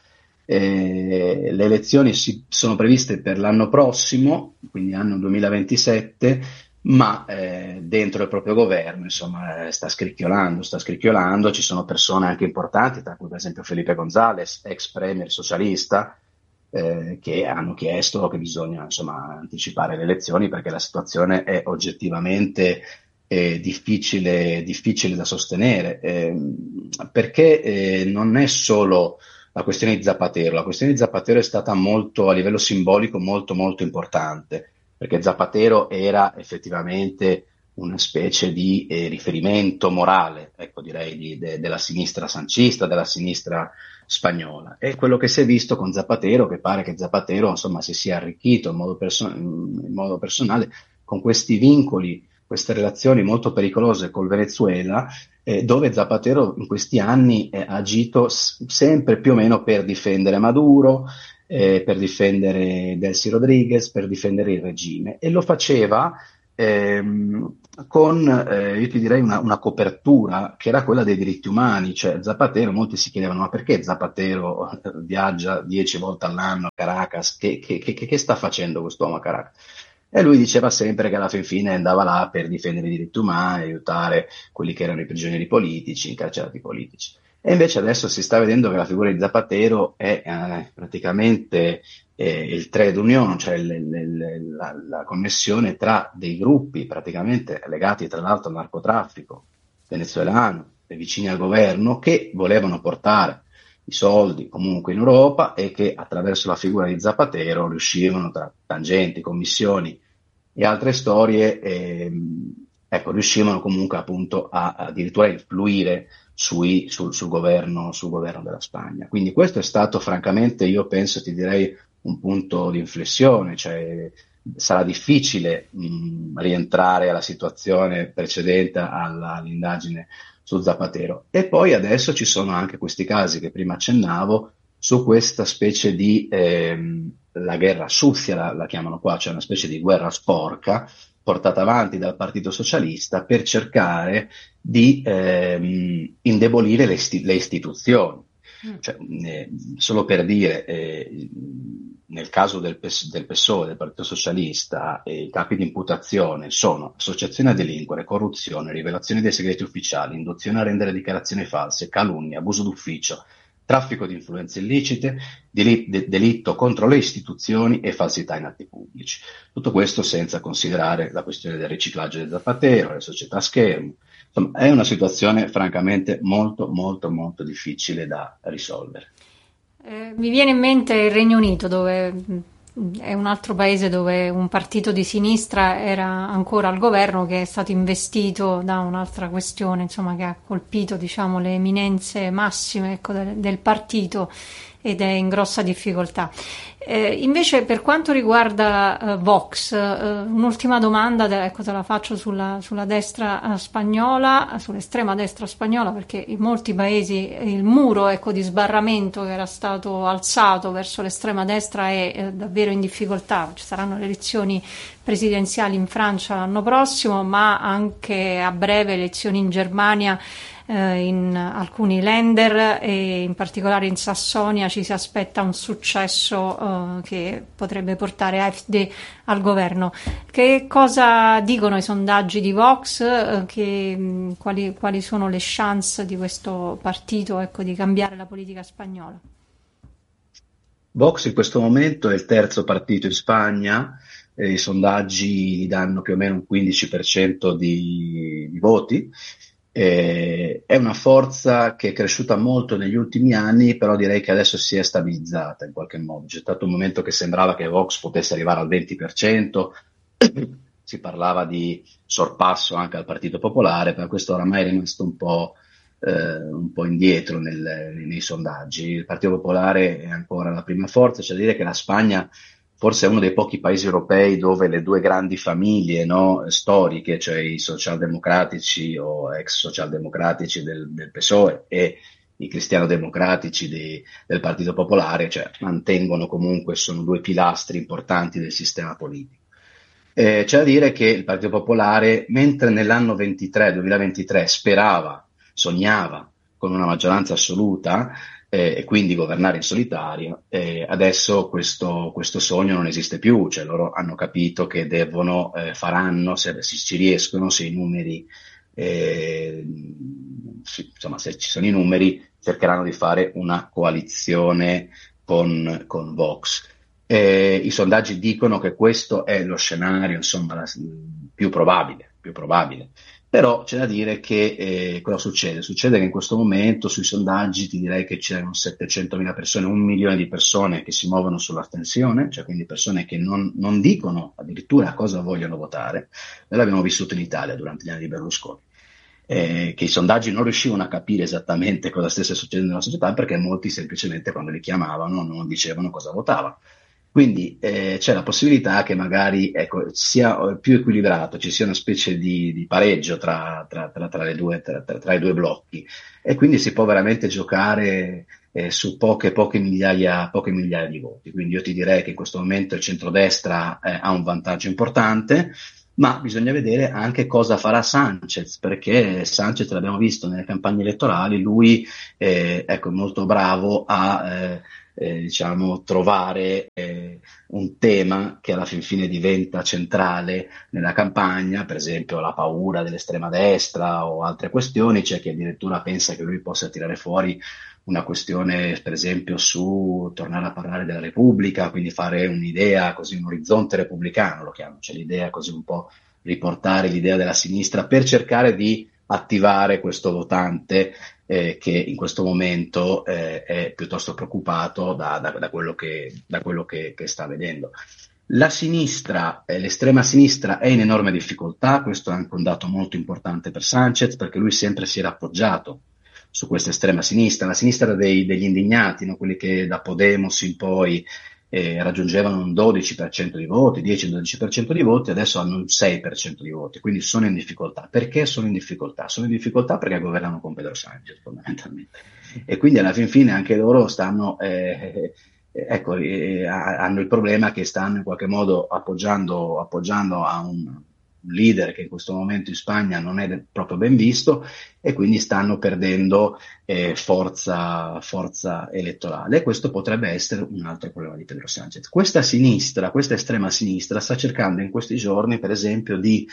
Eh, le elezioni si, sono previste per l'anno prossimo, quindi anno duemilaventisette, ma eh, dentro il proprio governo insomma eh, sta scricchiolando, sta scricchiolando, ci sono persone anche importanti, tra cui per esempio Felipe González, ex premier socialista, eh, che hanno chiesto che bisogna insomma anticipare le elezioni perché la situazione è oggettivamente eh, difficile, difficile da sostenere, ehm, perché eh, non è solo la questione di Zapatero, la questione di Zapatero è stata molto, a livello simbolico, molto molto importante, perché Zapatero era effettivamente una specie di eh, riferimento morale, ecco direi, di- de- della sinistra sancista, della sinistra spagnola. E quello che si è visto con Zapatero, che pare che Zapatero insomma si sia arricchito in modo, perso- in modo personale con questi vincoli, queste relazioni molto pericolose col Venezuela, eh, dove Zapatero in questi anni eh, ha agito s- sempre più o meno per difendere Maduro, eh, per difendere Delcy Rodriguez, per difendere il regime, e lo faceva ehm, con, eh, io ti direi, una, una copertura che era quella dei diritti umani. Cioè Zapatero, molti si chiedevano: ma perché Zapatero eh, viaggia dieci volte all'anno a Caracas? Che, che, che, che sta facendo quest'uomo a Caracas? E lui diceva sempre che alla fin fine andava là per difendere i diritti umani, aiutare quelli che erano i prigionieri politici, i incarcerati politici. E invece adesso si sta vedendo che la figura di Zapatero è eh, praticamente eh, il trade union, cioè il- il- il- la, la connessione tra dei gruppi praticamente legati tra l'altro al narcotraffico venezuelano e vicini al governo, che volevano portare i soldi comunque in Europa, e che attraverso la figura di Zapatero riuscivano, tra tangenti, commissioni e altre storie, ehm, ecco, riuscivano comunque appunto a, a addirittura influire sui- sul, sul governo, sul governo della Spagna. Quindi questo è stato, francamente, io penso, ti direi, un punto di inflessione. Cioè sarà difficile mh, rientrare alla situazione precedente alla- all'indagine su Zapatero. E poi adesso ci sono anche questi casi che prima accennavo, su questa specie di ehm, la guerra sucia, la, la chiamano qua, cioè una specie di guerra sporca portata avanti dal Partito Socialista per cercare di ehm, indebolire le, isti- le istituzioni. Mm. Cioè, eh, solo per dire, eh, nel caso del, P S del P S O E, del Partito Socialista, eh, i capi di imputazione sono associazione a delinquere, corruzione, rivelazione dei segreti ufficiali, induzione a rendere dichiarazioni false, calunnia, abuso d'ufficio, traffico di influenze illecite, deli- de- delitto contro le istituzioni e falsità in atti pubblici. Tutto questo senza considerare la questione del riciclaggio del Zapatero, le società a schermo. Insomma, è una situazione francamente molto, molto, molto difficile da risolvere. Eh, mi viene in mente il Regno Unito, dove mh, è un altro paese dove un partito di sinistra era ancora al governo, che è stato investito da un'altra questione, insomma, che ha colpito, diciamo, le eminenze massime, ecco, del, del partito, ed è in grossa difficoltà. Eh, invece, per quanto riguarda eh, Vox, eh, un'ultima domanda, te, ecco, te la faccio sulla, sulla destra eh, spagnola, sull'estrema destra spagnola, perché in molti paesi il muro, ecco, di sbarramento che era stato alzato verso l'estrema destra è eh, davvero in difficoltà. Ci saranno le elezioni presidenziali in Francia l'anno prossimo, ma anche a breve elezioni in Germania, eh, in alcuni Länder, e in particolare in Sassonia ci si aspetta un successo eh, che potrebbe portare A F D al governo. Che cosa dicono i sondaggi di Vox? Eh, che, mh, quali, quali sono le chance di questo partito, ecco, di cambiare la politica spagnola? Vox in questo momento è il terzo partito in Spagna, eh, i sondaggi gli danno più o meno un quindici per cento di, di voti. Eh, è una forza che è cresciuta molto negli ultimi anni, però direi che adesso si è stabilizzata in qualche modo. C'è stato un momento che sembrava che Vox potesse arrivare al venti per cento, si parlava di sorpasso anche al Partito Popolare, però questo oramai è rimasto un po', eh, un po' indietro nel- nei sondaggi. Il Partito Popolare è ancora la prima forza. C'è da dire che la Spagna forse è uno dei pochi paesi europei dove le due grandi famiglie, no, storiche, cioè i socialdemocratici o ex socialdemocratici del, del P S O E e i cristiano-democratici di- del Partito Popolare, cioè mantengono comunque, sono due pilastri importanti del sistema politico. Eh, c'è da dire che il Partito Popolare, mentre nell'anno ventitré, duemilaventitré sperava, sognava con una maggioranza assoluta, eh, e quindi governare in solitario, eh, adesso questo, questo sogno non esiste più. Cioè loro hanno capito che devono, eh, faranno, se, se ci riescono, se i numeri, eh, sì, insomma, se ci sono i numeri, cercheranno di fare una coalizione con, con Vox. Eh, I sondaggi dicono che questo è lo scenario, insomma, la- più probabile, più probabile. Però c'è da dire che eh, cosa succede? Succede che in questo momento sui sondaggi ti direi che c'erano settecentomila persone, un milione di persone che si muovono sull'astensione, cioè quindi persone che non, non dicono addirittura cosa vogliono votare. Noi l'abbiamo vissuto in Italia durante gli anni di Berlusconi, eh, che i sondaggi non riuscivano a capire esattamente cosa stesse succedendo nella società, perché molti semplicemente quando li chiamavano non dicevano cosa votavano. Quindi eh, c'è la possibilità che magari, ecco, sia eh, più equilibrato, ci sia una specie di, di pareggio tra, tra- tra- tra le due, tra, tra- tra i due blocchi, e quindi si può veramente giocare eh, su poche, poche migliaia, poche migliaia di voti. Quindi io ti direi che in questo momento il centrodestra eh, ha un vantaggio importante, ma bisogna vedere anche cosa farà Sanchez, perché Sanchez, l'abbiamo visto nelle campagne elettorali, lui eh, ecco, è molto bravo a eh, eh, diciamo, trovare eh, un tema che alla fin fine diventa centrale nella campagna, per esempio la paura dell'estrema destra o altre questioni. C'è chi addirittura pensa che lui possa tirare fuori una questione, per esempio, su tornare a parlare della Repubblica, quindi fare un'idea, così un orizzonte repubblicano lo chiamo, cioè l'idea così un po' riportare l'idea della sinistra per cercare di attivare questo votante eh, che in questo momento eh, è piuttosto preoccupato da, da, da quello, che, da quello che, che sta vedendo. La sinistra, eh, l'estrema sinistra è in enorme difficoltà, questo è anche un dato molto importante per Sanchez, perché lui sempre si era appoggiato su questa estrema sinistra, la sinistra dei, degli indignati, no? Quelli che da Podemos in poi eh, raggiungevano un dodici per cento di voti, dieci dodici per cento di voti, adesso hanno un sei per cento di voti, quindi sono in difficoltà. Perché sono in difficoltà? Sono in difficoltà perché governano con Pedro Sánchez fondamentalmente, e quindi alla fin fine anche loro stanno eh, ecco, eh, hanno il problema che stanno in qualche modo appoggiando, appoggiando a un un leader che in questo momento in Spagna non è proprio ben visto, e quindi stanno perdendo eh, forza, forza elettorale, e questo potrebbe essere un altro problema di Pedro Sánchez. Questa sinistra, questa estrema sinistra sta cercando in questi giorni, per esempio, di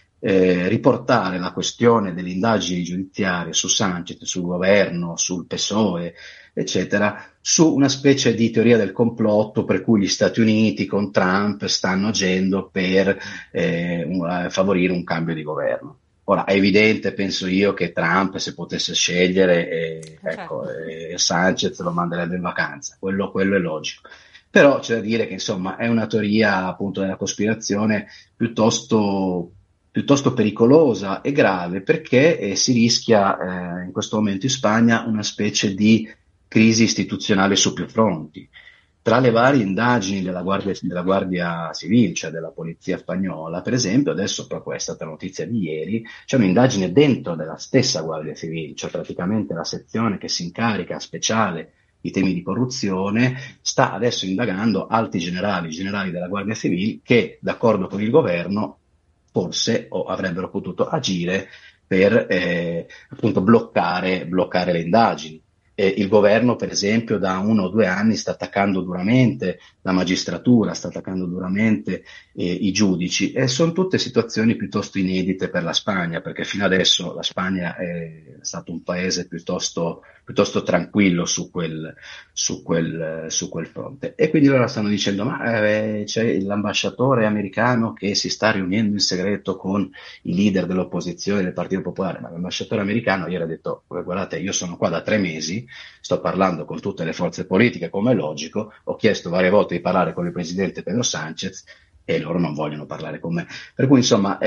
eh, riportare la questione delle indagini giudiziarie su Sánchez, sul governo, sul P S O E, eccetera, su una specie di teoria del complotto per cui gli Stati Uniti con Trump stanno agendo per eh, un, favorire un cambio di governo. Ora, è evidente, penso io, che Trump, se potesse scegliere, eh, ecco, eh, Sánchez lo manderebbe in vacanza, quello, quello è logico. Però c'è da dire che, insomma, è una teoria appunto della cospirazione piuttosto piuttosto pericolosa e grave, perché eh, si rischia eh, in questo momento in Spagna una specie di crisi istituzionale su più fronti. Tra le varie indagini della Guardia, della Guardia Civile, cioè della polizia spagnola, per esempio, adesso proprio è stata notizia di ieri, c'è un'indagine dentro della stessa Guardia Civile, cioè praticamente la sezione che si incarica speciale i temi di corruzione sta adesso indagando alti generali, generali della Guardia Civile che, d'accordo con il governo, forse o avrebbero potuto agire per eh, appunto bloccare, bloccare le indagini. Eh, il governo, per esempio, da uno o due anni sta attaccando duramente la magistratura, sta attaccando duramente eh, i giudici, e sono tutte situazioni piuttosto inedite per la Spagna, perché fino adesso la Spagna è stato un paese piuttosto, piuttosto tranquillo su quel, su, quel, su quel fronte. E quindi loro stanno dicendo, ma eh, c'è l'ambasciatore americano che si sta riunendo in segreto con i leader dell'opposizione del Partito Popolare, ma l'ambasciatore americano ieri ha detto, guardate, io sono qua da tre mesi, sto parlando con tutte le forze politiche, come è logico, ho chiesto varie volte di parlare con il presidente Pedro Sánchez e loro non vogliono parlare con me. Per cui insomma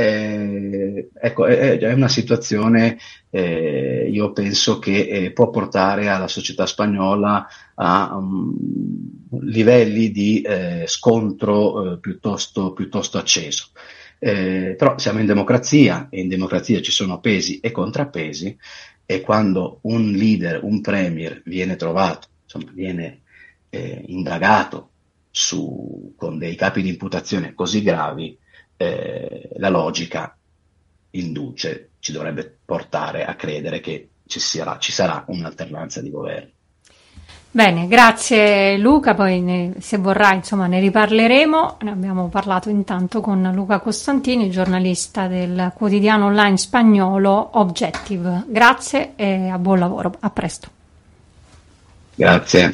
eh, ecco, è, è una situazione eh, io penso che eh, può portare alla società spagnola a um, livelli di eh, scontro eh, piuttosto, piuttosto acceso. Eh, però siamo in democrazia, e in democrazia ci sono pesi e contrappesi, e quando un leader, un premier viene trovato, insomma viene eh, indagato su, con dei capi di imputazione così gravi, eh, la logica induce, ci dovrebbe portare a credere che ci sarà, ci sarà un'alternanza di governo. Bene, grazie Luca, poi ne, se vorrai insomma ne riparleremo. Ne abbiamo parlato intanto con Luca Costantini, giornalista del quotidiano online spagnolo Objective. Grazie e a buon lavoro, a presto. Grazie.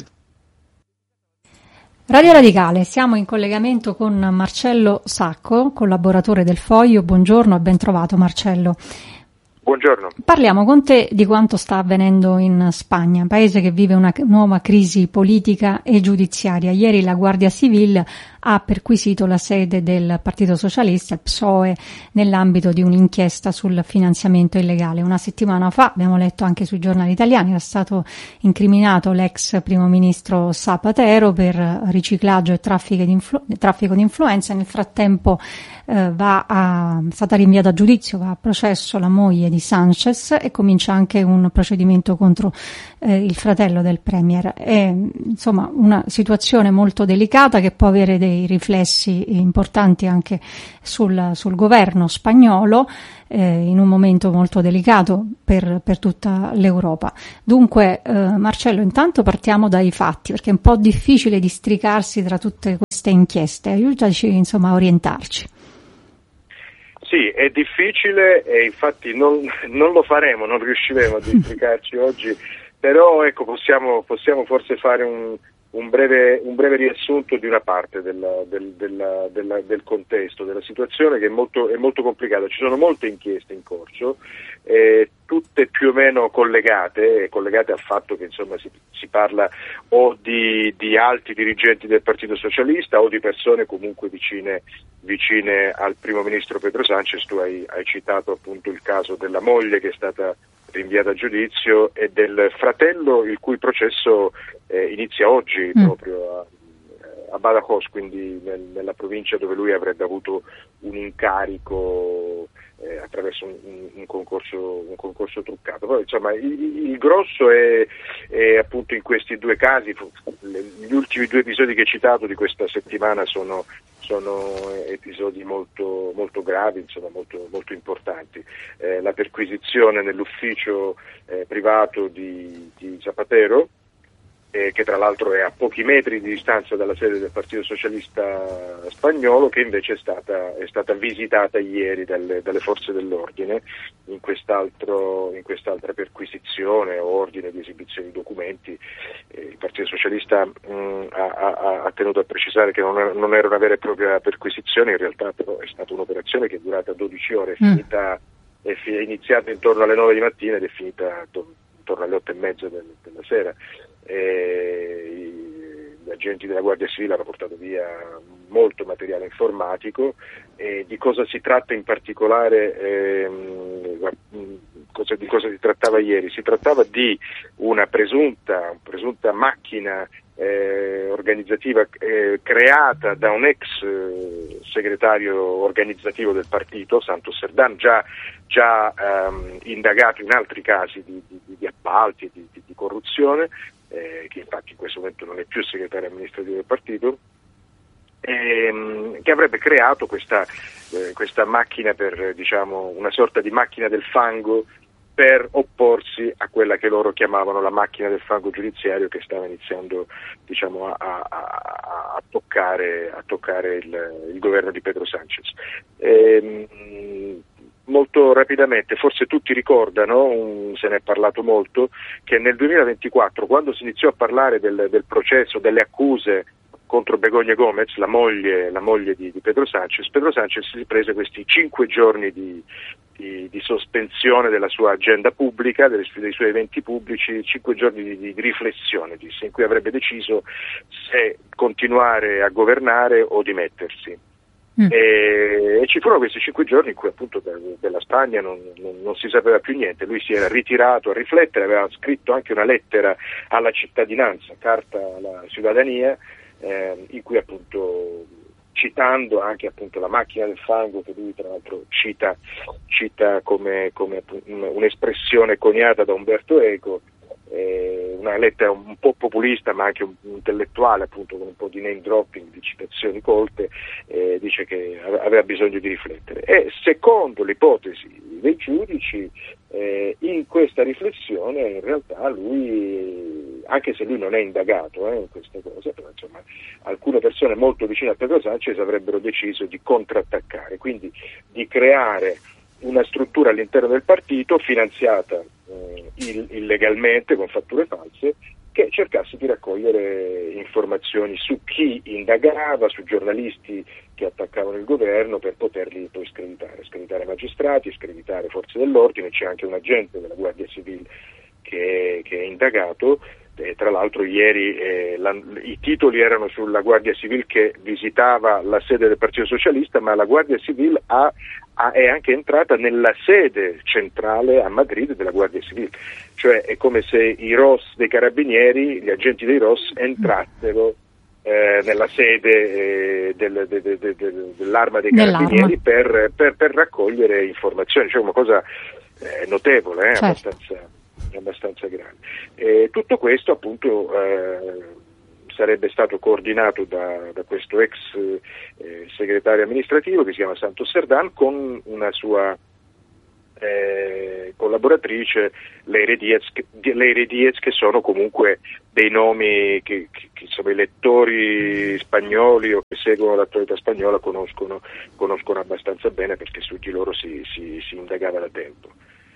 Radio Radicale, siamo in collegamento con Marcello Sacco, collaboratore del Foglio. Buongiorno e ben trovato Marcello. Buongiorno. Parliamo con te di quanto sta avvenendo in Spagna, paese che vive una nuova crisi politica e giudiziaria. Ieri la Guardia Civile ha perquisito la sede del Partito Socialista, il P S O E, nell'ambito di un'inchiesta sul finanziamento illegale. Una settimana fa, abbiamo letto anche sui giornali italiani, era stato incriminato l'ex primo ministro Zapatero per riciclaggio e traffico di, influ- traffico di influenza. Nel frattempo eh, va a, è stata rinviata a giudizio, va a processo la moglie di Sanchez e comincia anche un procedimento contro eh, il fratello del premier. È insomma una situazione molto delicata che può avere dei riflessi importanti anche sul, sul governo spagnolo, eh, in un momento molto delicato per, per tutta l'Europa. Dunque, eh, Marcello, intanto partiamo dai fatti, perché è un po' difficile districarsi tra tutte queste inchieste. Aiutaci insomma a orientarci. Sì, è difficile e infatti non, non lo faremo, non riusciremo a districarci oggi, però ecco possiamo, possiamo forse fare un, un, breve, un breve riassunto di una parte della, del, della, della, del contesto, della situazione, che è molto, è molto complicata. Ci sono molte inchieste in corso, eh, tutte più o meno collegate, collegate al fatto che insomma si, si parla o di, di alti dirigenti del Partito Socialista o di persone comunque vicine, vicine al primo ministro Pedro Sánchez. Tu hai, hai citato appunto il caso della moglie che è stata rinviata a giudizio e del fratello il cui processo eh, inizia oggi mm. proprio a, a Badajoz, quindi nel, nella provincia dove lui avrebbe avuto un incarico eh, attraverso un, un, un, concorso, un concorso truccato. Poi insomma il, il grosso è, è appunto in questi due casi. Gli ultimi due episodi che hai citato di questa settimana sono sono episodi molto, molto gravi, insomma molto, molto importanti. Eh, la perquisizione nell'ufficio eh, privato di, di Zapatero, eh, che tra l'altro è a pochi metri di distanza dalla sede del Partito Socialista spagnolo, che invece è stata, è stata visitata ieri dalle, dalle forze dell'ordine in quest'altro, in quest'altra perquisizione o ordine di esibizione di documenti. Eh, il Partito Socialista mh, ha, ha, ha tenuto a precisare che non, è, non era una vera e propria perquisizione, in realtà però è stata un'operazione che è durata dodici ore, è, finita, è, fi, è iniziata intorno alle nove di mattina ed è finita intorno alle otto e mezza del, della sera. E gli agenti della Guardia Civile hanno portato via molto materiale informatico. E di cosa si tratta in particolare, ehm, cosa, di cosa si trattava ieri? Si trattava di una presunta, presunta macchina eh, organizzativa eh, creata da un ex eh, segretario organizzativo del partito, Santos Cerdán, già, già ehm, indagato in altri casi di, di, di appalti, di, di, di corruzione, eh, che infatti in questo momento non è più segretario amministrativo del partito, ehm, che avrebbe creato questa, eh, questa macchina per, diciamo, una sorta di macchina del fango per opporsi a quella che loro chiamavano la macchina del fango giudiziario, che stava iniziando, diciamo, a, a, a toccare, a toccare il, il governo di Pedro Sánchez. Ehm, Molto rapidamente, forse tutti ricordano, um, se ne è parlato molto, che nel duemilaventiquattro, quando si iniziò a parlare del, del processo, delle accuse contro Begoña Gómez, la moglie, la moglie di, di Pedro Sánchez, Pedro Sánchez si prese questi cinque giorni di, di, di sospensione della sua agenda pubblica, dei, dei suoi eventi pubblici, cinque giorni di, di riflessione, disse, in cui avrebbe deciso se continuare a governare o dimettersi. Mm. E, e ci furono questi cinque giorni in cui appunto de, della Spagna non, non, non si sapeva più niente. Lui si era ritirato a riflettere, aveva scritto anche una lettera alla cittadinanza, carta alla cittadinanza, eh, in cui appunto, citando anche appunto la macchina del fango, che lui tra l'altro cita, cita come, come un'espressione coniata da Umberto Eco, eh, una lettera un po' populista ma anche un, un intellettuale, appunto con un po' di name dropping, di citazioni colte, eh, dice che aveva bisogno di riflettere. E secondo l'ipotesi dei giudici, eh, in questa riflessione in realtà lui, anche se lui non è indagato eh, in queste cose, però insomma alcune persone molto vicine a Pedro Sánchez avrebbero deciso di contrattaccare, quindi di creare una struttura all'interno del partito finanziata eh, illegalmente con fatture false, che cercasse di raccogliere informazioni su chi indagava, su giornalisti che attaccavano il governo, per poterli poi screditare, screditare magistrati, screditare forze dell'ordine. C'è anche un agente della Guardia Civile che, che è indagato, E tra l'altro ieri eh, la, i titoli erano sulla Guardia Civile che visitava la sede del Partito Socialista, ma la Guardia Civile ha, ha, è anche entrata nella sede centrale a Madrid della Guardia Civile, cioè è come se i R O S dei Carabinieri, gli agenti dei R O S entrassero eh, nella sede eh, del, de, de, de, de, dell'arma dei Carabinieri per, per, per raccogliere informazioni, cioè una cosa eh, notevole, eh, certo. abbastanza abbastanza grande. E tutto questo appunto eh, sarebbe stato coordinato da, da questo ex eh, segretario amministrativo che si chiama Santos Cerdán con una sua eh, collaboratrice Leire Diez, che, Leire Diez, che sono comunque dei nomi che, che, che insomma, i lettori spagnoli o che seguono l'attualità spagnola conoscono, conoscono abbastanza bene, perché su di loro si, si, si indagava da tempo.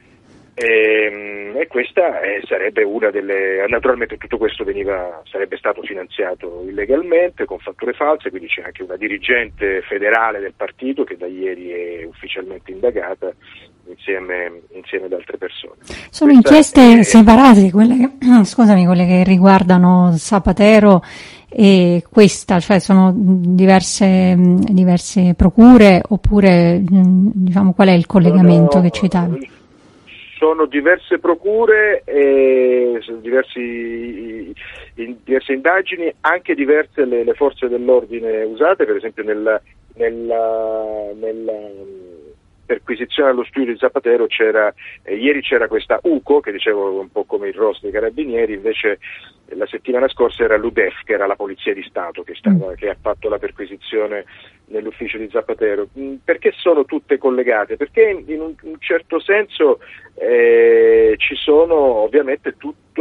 E, e questa eh, sarebbe una delle. Naturalmente tutto questo veniva sarebbe stato finanziato illegalmente con fatture false, quindi c'è anche una dirigente federale del partito che da ieri è ufficialmente indagata insieme, insieme ad altre persone. Sono questa inchieste è, separate, quelle che, scusami, quelle che riguardano Zapatero e questa, cioè sono diverse diverse procure, oppure diciamo qual è il collegamento no, che citavi? Sono diverse procure, e diversi, in, diverse indagini, anche diverse le, le forze dell'ordine usate, per esempio nella, nella, nella perquisizione allo studio di Zapatero c'era, eh, ieri c'era questa U C O, che dicevo un po' come il R O S dei Carabinieri, invece la settimana scorsa era l'U D E F, che era la Polizia di Stato, che, stava, che ha fatto la perquisizione nell'ufficio di Zapatero. Perché sono tutte collegate? Perché in un, un certo senso eh, ci sono ovviamente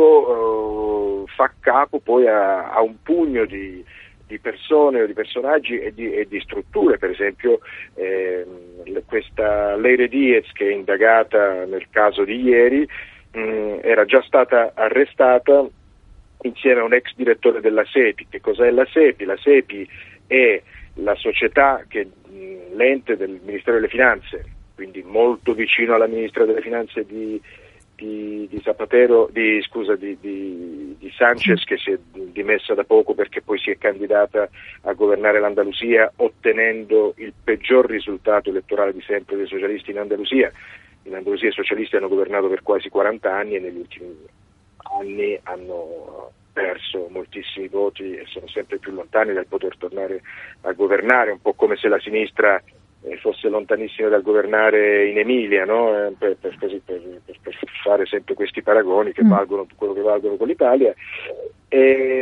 tutto eh, fa capo poi a, a un pugno di, di persone o di personaggi e di, e di strutture. Per esempio eh, questa Leire Diez, che è indagata nel caso di ieri, mh, era già stata arrestata insieme a un ex direttore della SEPI. Che cos'è la SEPI? La SEPI è la società che l'ente del Ministero delle Finanze, quindi molto vicino alla ministra delle Finanze di, di, di Zapatero, di, scusa, di, di, di Sanchez, che si è dimessa da poco perché poi si è candidata a governare l'Andalusia, ottenendo il peggior risultato elettorale di sempre dei socialisti in Andalusia. In Andalusia i socialisti hanno governato per quasi quaranta anni e negli ultimi anni hanno perso moltissimi voti e sono sempre più lontani dal poter tornare a governare, un po' come se la sinistra eh, fosse lontanissima dal governare in Emilia, no? eh, per, per, così, per, per, per fare sempre questi paragoni che mm. valgono quello che valgono con l'Italia. E,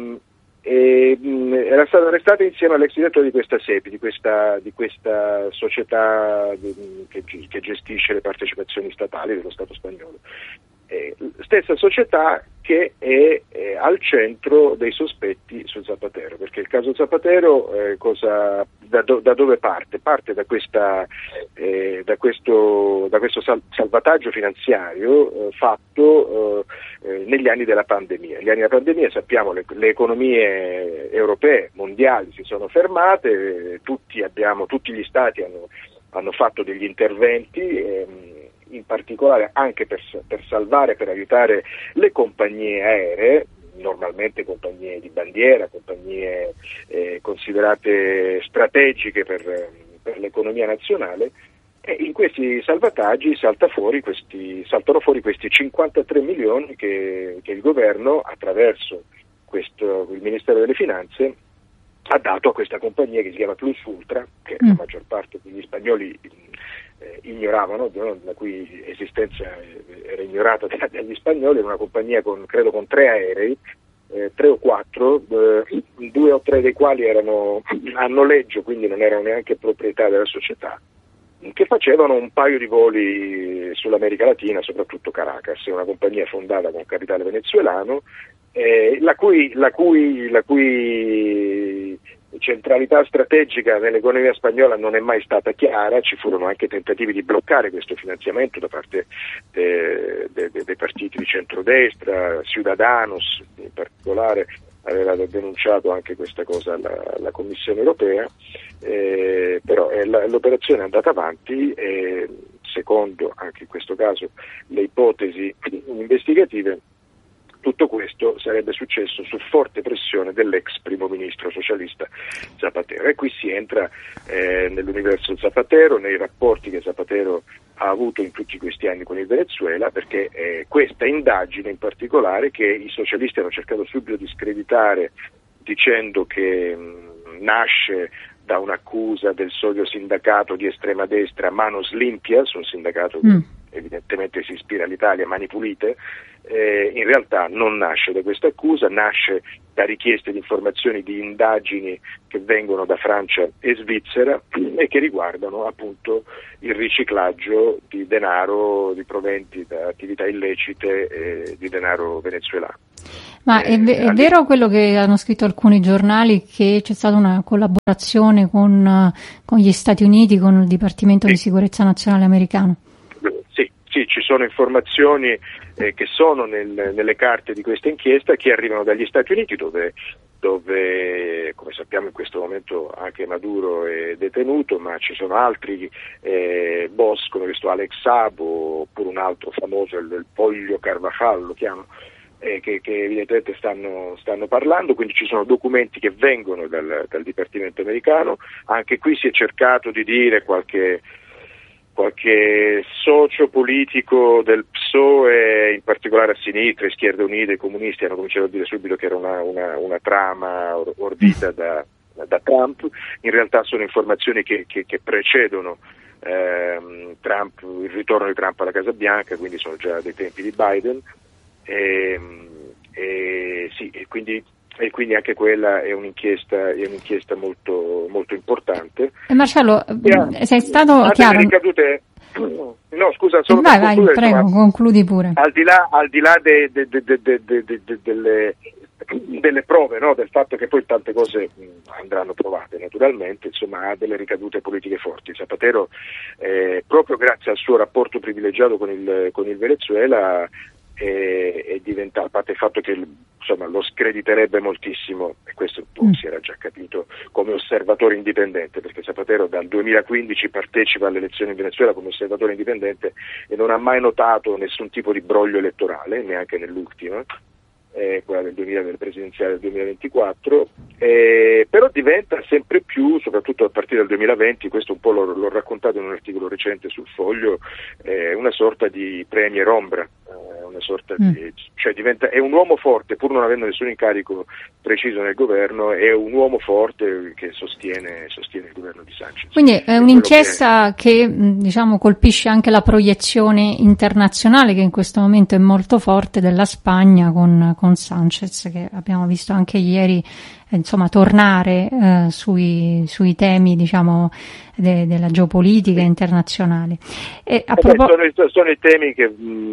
e, mh, era stato arrestato insieme all'ex direttore di questa SEPI, di questa, di questa società di, che, che gestisce le partecipazioni statali dello Stato spagnolo. Eh, stessa società che è eh, al centro dei sospetti su Zapatero, perché il caso Zapatero eh, cosa, da, do, da dove parte? Parte da, questa, eh, da questo, da questo sal, salvataggio finanziario eh, fatto eh, negli anni della pandemia. Negli anni della pandemia sappiamo le, le economie europee, mondiali si sono fermate, eh, tutti, abbiamo, tutti gli stati hanno, hanno fatto degli interventi, eh, in particolare anche per, per salvare, per aiutare le compagnie aeree, normalmente compagnie di bandiera, compagnie eh, considerate strategiche per, per l'economia nazionale, e in questi salvataggi salta fuori questi, saltano fuori questi cinquantatré milioni che, che il governo, attraverso questo, il Ministero delle Finanze, ha dato a questa compagnia che si chiama Plus Ultra, che mm. la maggior parte degli spagnoli eh, ignoravano, la cui esistenza era ignorata dagli spagnoli. Era una compagnia con, credo, con tre aerei, eh, tre o quattro, eh, due o tre dei quali erano a noleggio, quindi non erano neanche proprietà della società, che facevano un paio di voli sull'America Latina, soprattutto Caracas. È una compagnia fondata con capitale venezuelano, eh, la cui, la cui, la cui centralità strategica nell'economia spagnola non è mai stata chiara. Ci furono anche tentativi di bloccare questo finanziamento da parte de, de, de, dei partiti di centrodestra. Ciudadanos in particolare aveva denunciato anche questa cosa alla, alla Commissione europea, eh, però eh, la, l'operazione è andata avanti e, secondo anche in questo caso le ipotesi investigative, Tutto questo sarebbe successo su forte pressione dell'ex primo ministro socialista Zapatero, e qui si entra eh, nell'universo Zapatero, nei rapporti che Zapatero ha avuto in tutti questi anni con il Venezuela, perché eh, questa indagine in particolare, che i socialisti hanno cercato subito di screditare dicendo che mh, nasce da un'accusa del solito sindacato di estrema destra Manos Limpias, un sindacato mm. che evidentemente si ispira all'Italia, Mani Pulite, eh, in realtà non nasce da questa accusa, nasce da richieste di informazioni, di indagini che vengono da Francia e Svizzera e che riguardano appunto il riciclaggio di denaro di proventi da attività illecite e di denaro venezuelano. Ma è, v- è vero quello che hanno scritto alcuni giornali, che c'è stata una collaborazione con, con gli Stati Uniti, con il Dipartimento sì. di Sicurezza Nazionale americano? Sì, sì, ci sono informazioni eh, che sono nel, nelle carte di questa inchiesta, che arrivano dagli Stati Uniti, dove, dove come sappiamo in questo momento anche Maduro è detenuto, ma ci sono altri eh, boss come questo Alex Sabo, oppure un altro famoso, il, il Poglio Carvajal lo chiamo, Eh, che, che evidentemente stanno, stanno parlando, quindi ci sono documenti che vengono dal, dal Dipartimento americano. Anche qui si è cercato di dire qualche, qualche socio politico del P S O E, in particolare a sinistra, Izquierda Unita, i comunisti hanno cominciato a dire subito che era una, una, una trama ordita da, da Trump. In realtà sono informazioni che, che, che precedono ehm, Trump, il ritorno di Trump alla Casa Bianca, quindi sono già dei tempi di Biden. E, e, sì, e, quindi, e quindi anche quella è un'inchiesta, è un'inchiesta molto, molto importante. E Marcello, ha, sei stato ha chiaro? Delle ricadute, no, scusa, solo vai, per vai, concludere, prego, insomma, concludi pure. Al di là, al di là de, de, de, de, de, de, de, de, delle, delle prove, no? Del fatto che poi tante cose andranno provate naturalmente, insomma ha delle ricadute politiche forti. Zapatero, eh, proprio grazie al suo rapporto privilegiato con il, con il Venezuela, è, è diventato, a parte il fatto che insomma lo screditerebbe moltissimo, e questo un po' mm. si era già capito, come osservatore indipendente, perché Zapatero dal duemilaquindici partecipa alle elezioni in Venezuela come osservatore indipendente e non ha mai notato nessun tipo di broglio elettorale, neanche nell'ultima, eh, quella del duemila, del presidenziale del duemilaventiquattro, eh, però diventa sempre più, soprattutto a partire dal duemilaventi, questo un po' l'ho, l'ho raccontato in un articolo recente sul Foglio, eh, una sorta di premier ombra, eh, una sorta mm. di, cioè diventa, è un uomo forte, pur non avendo nessun incarico preciso nel governo, è un uomo forte che sostiene, sostiene il governo di Sanchez. Quindi è un'inchiesta che, che diciamo colpisce anche la proiezione internazionale, che in questo momento è molto forte, della Spagna con, con Sanchez, che abbiamo visto anche ieri insomma tornare eh, sui, sui temi diciamo de, della geopolitica internazionale. E a propos- sono, sono i temi che,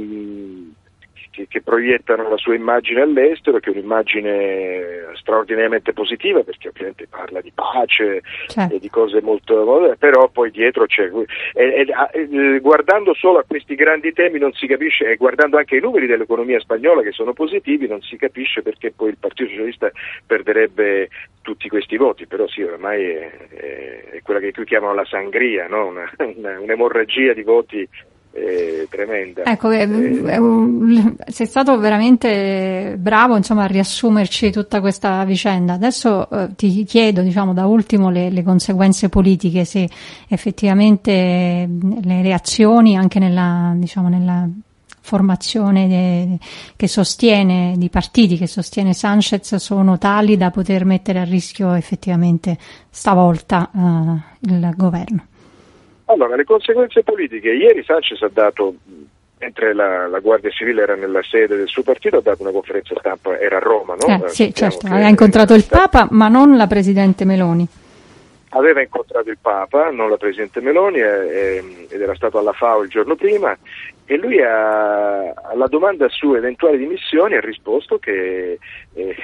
mh, che, che proiettano la sua immagine all'estero, che è un'immagine straordinariamente positiva, perché ovviamente parla di pace, certo, e di cose molto, però poi dietro c'è, e, e, e, guardando solo a questi grandi temi non si capisce, e guardando anche i numeri dell'economia spagnola che sono positivi, non si capisce perché poi il Partito Socialista perderebbe tutti questi voti. Però sì, ormai è, è, è quella che qui chiamano la sangria, no? una, una, un'emorragia di voti eh, tremenda. Ecco, eh, eh, sei stato veramente bravo insomma a riassumerci tutta questa vicenda. Adesso eh, ti chiedo diciamo da ultimo le, le conseguenze politiche, se effettivamente le reazioni anche nella diciamo nella formazione de, che sostiene, di partiti che sostiene Sanchez, sono tali da poter mettere a rischio effettivamente stavolta uh, il governo. Allora, le conseguenze politiche. Ieri Sanchez ha dato, mentre la, la Guardia Civile era nella sede del suo partito, ha dato una conferenza stampa, era a Roma, no? Eh, sì, certo, aveva incontrato il Papa, ma non la Presidente Meloni. Aveva incontrato il Papa, non la Presidente Meloni, eh, ed era stato alla F A O il giorno prima, e lui ha, alla domanda su eventuali dimissioni ha risposto che eh,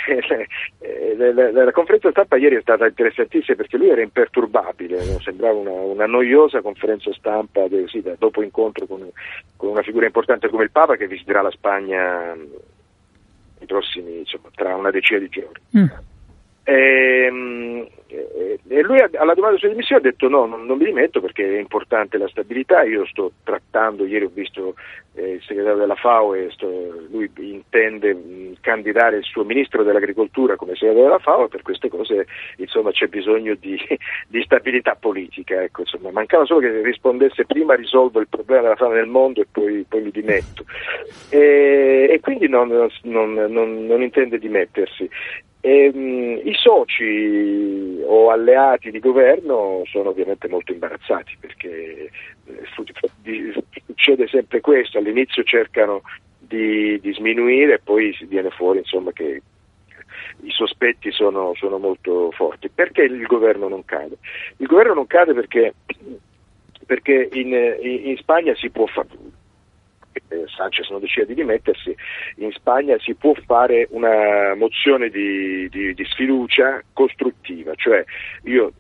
la, la, la conferenza stampa ieri è stata interessantissima, perché lui era imperturbabile, no? Sembrava una, una noiosa conferenza stampa de, sì, da, dopo incontro con, con una figura importante come il Papa, che visiterà la Spagna i prossimi, insomma, tra una decina di giorni. Mm. E, e lui alla domanda sulle dimissioni ha detto no, non, non mi dimetto perché è importante la stabilità, io sto trattando, ieri ho visto eh, il segretario della FAO e sto, lui intende mh, candidare il suo ministro dell'agricoltura come segretario della FAO, e per queste cose insomma c'è bisogno di, di stabilità politica, ecco, insomma, mancava solo che rispondesse prima risolvo il problema della fame nel mondo e poi, poi mi dimetto, e, e quindi non, non, non, non intende dimettersi. E, mh, i soci o alleati di governo sono ovviamente molto imbarazzati perché eh, succede sempre questo, all'inizio cercano di, di sminuire e poi viene fuori insomma che i sospetti sono, sono molto forti. Perché il governo non cade? Il governo non cade perché, perché in, in Spagna si può fare, Sanchez non decide di dimettersi, in Spagna si può fare una mozione di, di, di sfiducia costruttiva, cioè io